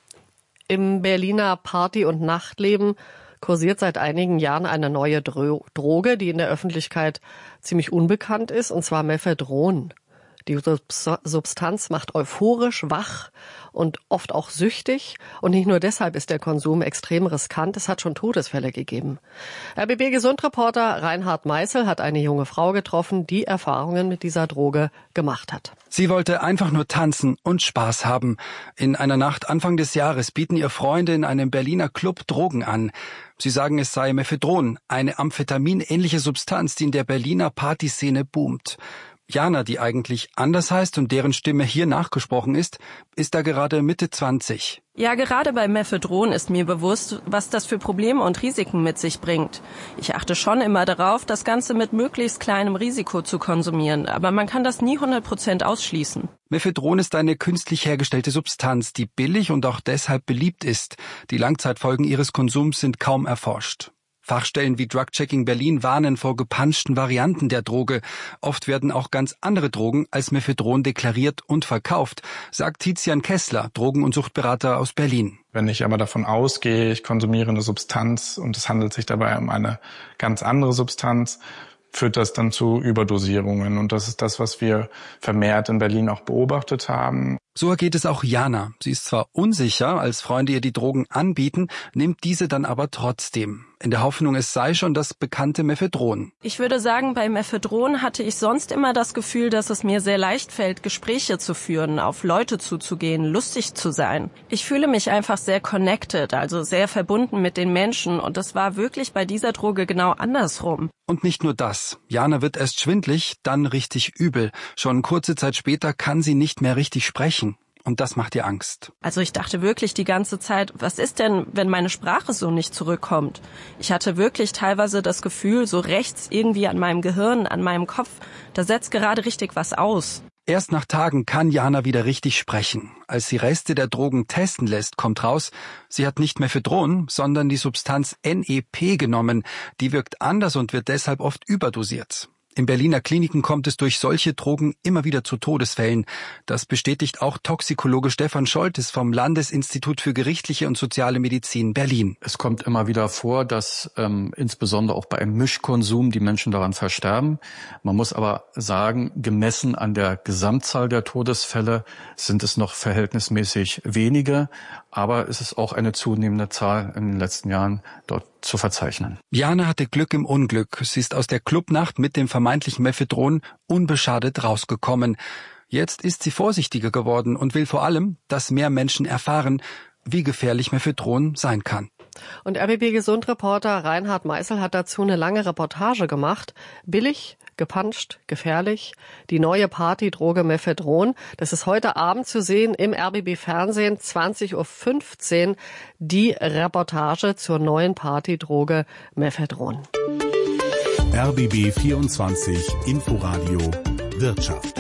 Im Berliner Party- und Nachtleben kursiert seit einigen Jahren eine neue Dro- Droge, die in der Öffentlichkeit ziemlich unbekannt ist, und zwar Mephedron. Die Substanz macht euphorisch, wach und oft auch süchtig. Und nicht nur deshalb ist der Konsum extrem riskant. Es hat schon Todesfälle gegeben. R B B-Gesundreporter Reinhard Meißel hat eine junge Frau getroffen, die Erfahrungen mit dieser Droge gemacht hat. Sie wollte einfach nur tanzen und Spaß haben. In einer Nacht Anfang des Jahres bieten ihr Freunde in einem Berliner Club Drogen an. Sie sagen, es sei Mephedron, eine amphetaminähnliche Substanz, die in der Berliner Partyszene boomt. Jana, die eigentlich anders heißt und deren Stimme hier nachgesprochen ist, ist da gerade Mitte zwanzig. Ja, gerade bei Mephedron ist mir bewusst, was das für Probleme und Risiken mit sich bringt. Ich achte schon immer darauf, das Ganze mit möglichst kleinem Risiko zu konsumieren, aber man kann das nie hundert Prozent ausschließen. Mephedron ist eine künstlich hergestellte Substanz, die billig und auch deshalb beliebt ist. Die Langzeitfolgen ihres Konsums sind kaum erforscht. Fachstellen wie Drug-Checking Berlin warnen vor gepanschten Varianten der Droge. Oft werden auch ganz andere Drogen als Mephedron deklariert und verkauft, sagt Tizian Kessler, Drogen- und Suchtberater aus Berlin. Wenn ich aber davon ausgehe, ich konsumiere eine Substanz und es handelt sich dabei um eine ganz andere Substanz, führt das dann zu Überdosierungen. Und das ist das, was wir vermehrt in Berlin auch beobachtet haben. So ergeht es auch Jana. Sie ist zwar unsicher, als Freunde ihr die Drogen anbieten, nimmt diese dann aber trotzdem. In der Hoffnung, es sei schon das bekannte Mephedron. Ich würde sagen, bei Mephedron hatte ich sonst immer das Gefühl, dass es mir sehr leicht fällt, Gespräche zu führen, auf Leute zuzugehen, lustig zu sein. Ich fühle mich einfach sehr connected, also sehr verbunden mit den Menschen, und das war wirklich bei dieser Droge genau andersrum. Und nicht nur das. Jana wird erst schwindlig, dann richtig übel. Schon kurze Zeit später kann sie nicht mehr richtig sprechen. Und das macht ihr Angst. Also ich dachte wirklich die ganze Zeit, was ist denn, wenn meine Sprache so nicht zurückkommt? Ich hatte wirklich teilweise das Gefühl, so rechts irgendwie an meinem Gehirn, an meinem Kopf, da setzt gerade richtig was aus. Erst nach Tagen kann Jana wieder richtig sprechen. Als sie Reste der Drogen testen lässt, kommt raus, sie hat nicht Mephedron, sondern die Substanz N E P genommen. Die wirkt anders und wird deshalb oft überdosiert. In Berliner Kliniken kommt es durch solche Drogen immer wieder zu Todesfällen. Das bestätigt auch Toxikologe Stefan Scholtes vom Landesinstitut für gerichtliche und soziale Medizin Berlin. Es kommt immer wieder vor, dass ähm, insbesondere auch bei einem Mischkonsum die Menschen daran versterben. Man muss aber sagen, gemessen an der Gesamtzahl der Todesfälle sind es noch verhältnismäßig wenige. Aber es ist auch eine zunehmende Zahl in den letzten Jahren dort zu verzeichnen. Jana hatte Glück im Unglück. Sie ist aus der Clubnacht mit dem vermeintlichen Mephedron unbeschadet rausgekommen. Jetzt ist sie vorsichtiger geworden und will vor allem, dass mehr Menschen erfahren, wie gefährlich Mephedron sein kann. Und R B B-Gesund-Reporter Reinhard Meißel hat dazu eine lange Reportage gemacht. Billig, gepanscht, gefährlich. Die neue Partydroge Mephedron. Das ist heute Abend zu sehen im R B B-Fernsehen, zwanzig Uhr fünfzehn. Die Reportage zur neuen Partydroge Mephedron. R B B vierundzwanzig Inforadio Wirtschaft.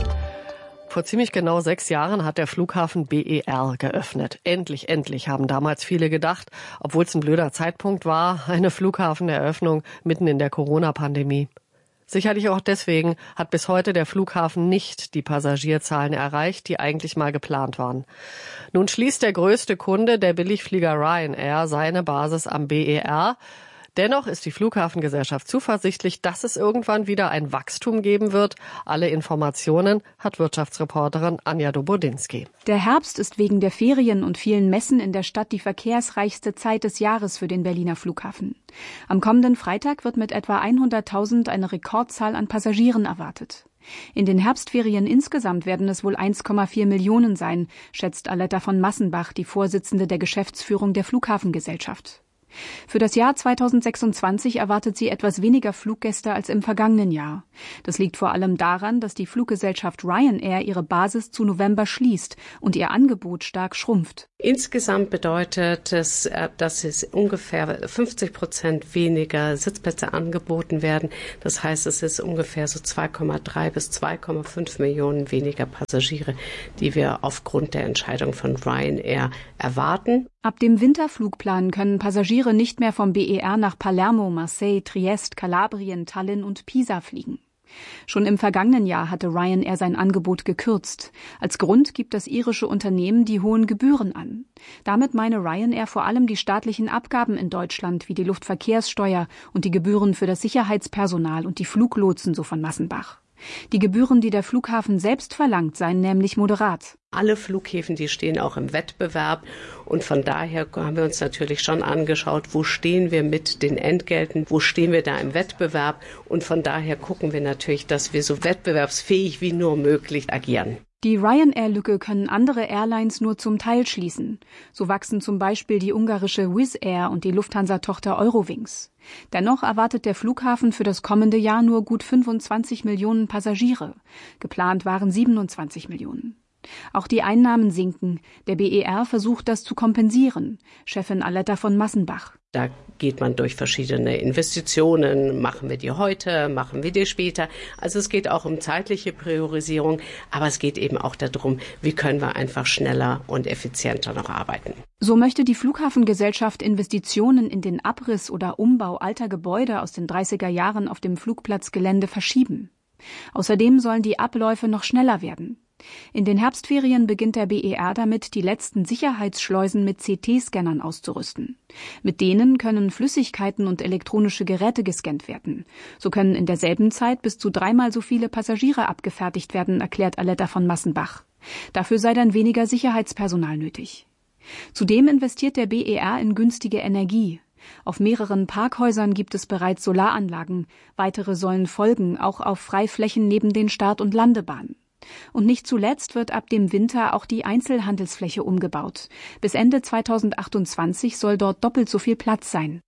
Vor ziemlich genau sechs Jahren hat der Flughafen B E R geöffnet. Endlich, endlich, haben damals viele gedacht, obwohl es ein blöder Zeitpunkt war, eine Flughafeneröffnung mitten in der Corona-Pandemie. Sicherlich auch deswegen hat bis heute der Flughafen nicht die Passagierzahlen erreicht, die eigentlich mal geplant waren. Nun schließt der größte Kunde, der Billigflieger Ryanair, seine Basis am B E R. Dennoch ist die Flughafengesellschaft zuversichtlich, dass es irgendwann wieder ein Wachstum geben wird. Alle Informationen hat Wirtschaftsreporterin Anja Dobodinski. Der Herbst ist wegen der Ferien und vielen Messen in der Stadt die verkehrsreichste Zeit des Jahres für den Berliner Flughafen. Am kommenden Freitag wird mit etwa hunderttausend eine Rekordzahl an Passagieren erwartet. In den Herbstferien insgesamt werden es wohl eins Komma vier Millionen sein, schätzt Aletta von Massenbach, die Vorsitzende der Geschäftsführung der Flughafengesellschaft. Für das Jahr zweitausendsechsundzwanzig erwartet sie etwas weniger Fluggäste als im vergangenen Jahr. Das liegt vor allem daran, dass die Fluggesellschaft Ryanair ihre Basis zu November schließt und ihr Angebot stark schrumpft. Insgesamt bedeutet es, dass es ungefähr fünfzig Prozent weniger Sitzplätze angeboten werden. Das heißt, es ist ungefähr so zwei Komma drei bis zwei Komma fünf Millionen weniger Passagiere, die wir aufgrund der Entscheidung von Ryanair erwarten. Ab dem Winterflugplan können Passagiere nicht mehr vom B E R nach Palermo, Marseille, Triest, Kalabrien, Tallinn und Pisa fliegen. Schon im vergangenen Jahr hatte Ryanair sein Angebot gekürzt. Als Grund gibt das irische Unternehmen die hohen Gebühren an. Damit meine Ryanair vor allem die staatlichen Abgaben in Deutschland wie die Luftverkehrssteuer und die Gebühren für das Sicherheitspersonal und die Fluglotsen, so von Massenbach. Die Gebühren, die der Flughafen selbst verlangt, seien nämlich moderat. Alle Flughäfen, die stehen auch im Wettbewerb und von daher haben wir uns natürlich schon angeschaut, wo stehen wir mit den Entgelten, wo stehen wir da im Wettbewerb und von daher gucken wir natürlich, dass wir so wettbewerbsfähig wie nur möglich agieren. Die Ryanair-Lücke können andere Airlines nur zum Teil schließen. So wachsen zum Beispiel die ungarische Wizz Air und die Lufthansa-Tochter Eurowings. Dennoch erwartet der Flughafen für das kommende Jahr nur gut fünfundzwanzig Millionen Passagiere. Geplant waren siebenundzwanzig Millionen. Auch die Einnahmen sinken. Der B E R versucht, das zu kompensieren. Chefin Aletta von Massenbach. Da geht man durch verschiedene Investitionen. Machen wir die heute, machen wir die später. Also es geht auch um zeitliche Priorisierung, aber es geht eben auch darum, wie können wir einfach schneller und effizienter noch arbeiten. So möchte die Flughafengesellschaft Investitionen in den Abriss oder Umbau alter Gebäude aus den dreißiger Jahren auf dem Flugplatzgelände verschieben. Außerdem sollen die Abläufe noch schneller werden. In den Herbstferien beginnt der B E R damit, die letzten Sicherheitsschleusen mit C T-Scannern auszurüsten. Mit denen können Flüssigkeiten und elektronische Geräte gescannt werden. So können in derselben Zeit bis zu dreimal so viele Passagiere abgefertigt werden, erklärt Aletta von Massenbach. Dafür sei dann weniger Sicherheitspersonal nötig. Zudem investiert der B E R in günstige Energie. Auf mehreren Parkhäusern gibt es bereits Solaranlagen. Weitere sollen folgen, auch auf Freiflächen neben den Start- und Landebahnen. Und nicht zuletzt wird ab dem Winter auch die Einzelhandelsfläche umgebaut. Bis Ende zweitausendachtundzwanzig soll dort doppelt so viel Platz sein.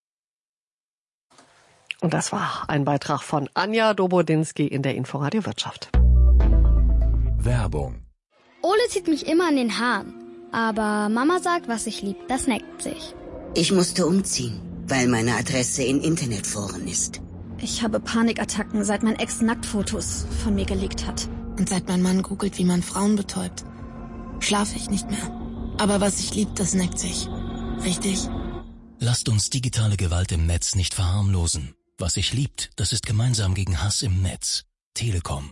Und das war ein Beitrag von Anja Dobodinski in der Inforadio Wirtschaft. Werbung. Ole zieht mich immer an den Haaren. Aber Mama sagt, was ich lieb, das neckt sich. Ich musste umziehen, weil meine Adresse in Internetforen ist. Ich habe Panikattacken, seit mein Ex Nacktfotos von mir gelegt hat. Und seit mein Mann googelt, wie man Frauen betäubt, schlafe ich nicht mehr. Aber was ich lieb, das neckt sich. Richtig? Lasst uns digitale Gewalt im Netz nicht verharmlosen. Was sich liebt, das ist gemeinsam gegen Hass im Netz. Telekom.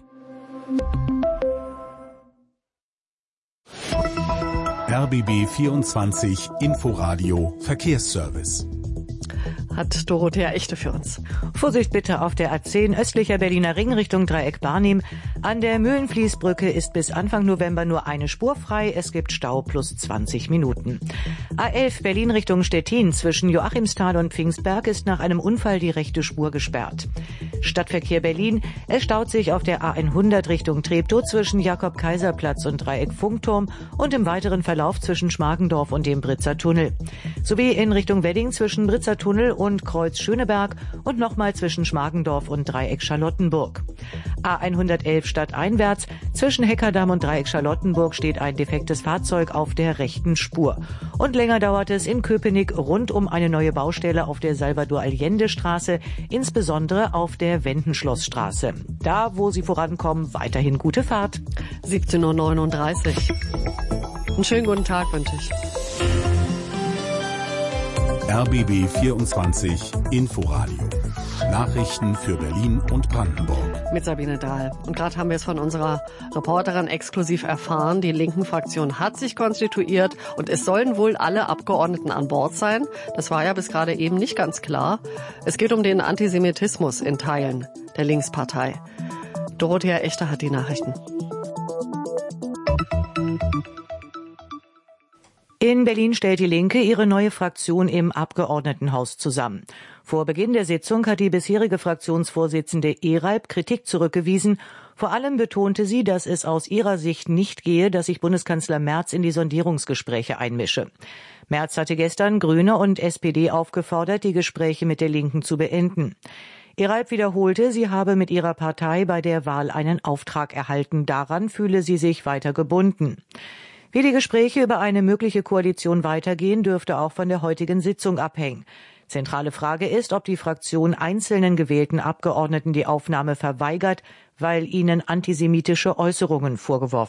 R B B vierundzwanzig Inforadio Verkehrsservice. Hat Dorothea Echte für uns. Vorsicht bitte auf der A zehn östlicher Berliner Ring Richtung Dreieck Barnim. An der Mühlenfließbrücke ist bis Anfang November nur eine Spur frei. Es gibt Stau plus zwanzig Minuten. A elf Berlin Richtung Stettin zwischen Joachimsthal und Pfingstberg ist nach einem Unfall die rechte Spur gesperrt. Stadtverkehr Berlin. Es staut sich auf der A hundert Richtung Treptow zwischen Jakob-Kaiser-Platz und Dreieck Funkturm und im weiteren Verlauf zwischen Schmargendorf und dem Britzer Tunnel. Sowie in Richtung Wedding zwischen Britzer Tunnel und Kreuz Schöneberg und nochmal zwischen Schmargendorf und Dreieck Charlottenburg. A hundertelf stadteinwärts zwischen Heckerdamm und Dreieck Charlottenburg steht ein defektes Fahrzeug auf der rechten Spur. Und länger dauert es in Köpenick rund um eine neue Baustelle auf der Salvador-Allende-Straße, insbesondere auf der Wendenschlossstraße. Da, wo Sie vorankommen, weiterhin gute Fahrt. siebzehn Uhr neununddreißig. Einen schönen guten Tag wünsche ich. R B B vierundzwanzig Inforadio. Nachrichten für Berlin und Brandenburg. Mit Sabine Dahl. Und gerade haben wir es von unserer Reporterin exklusiv erfahren. Die linken Fraktion hat sich konstituiert und es sollen wohl alle Abgeordneten an Bord sein. Das war ja bis gerade eben nicht ganz klar. Es geht um den Antisemitismus in Teilen der Linkspartei. Dorothea Echte hat die Nachrichten. In Berlin stellt die Linke ihre neue Fraktion im Abgeordnetenhaus zusammen. Vor Beginn der Sitzung hat die bisherige Fraktionsvorsitzende Ehreib Kritik zurückgewiesen. Vor allem betonte sie, dass es aus ihrer Sicht nicht gehe, dass sich Bundeskanzler Merz in die Sondierungsgespräche einmische. Merz hatte gestern Grüne und S P D aufgefordert, die Gespräche mit der Linken zu beenden. Ehreib wiederholte, sie habe mit ihrer Partei bei der Wahl einen Auftrag erhalten. Daran fühle sie sich weiter gebunden. Wie die Gespräche über eine mögliche Koalition weitergehen, dürfte auch von der heutigen Sitzung abhängen. Zentrale Frage ist, ob die Fraktion einzelnen gewählten Abgeordneten die Aufnahme verweigert, weil ihnen antisemitische Äußerungen vorgeworfen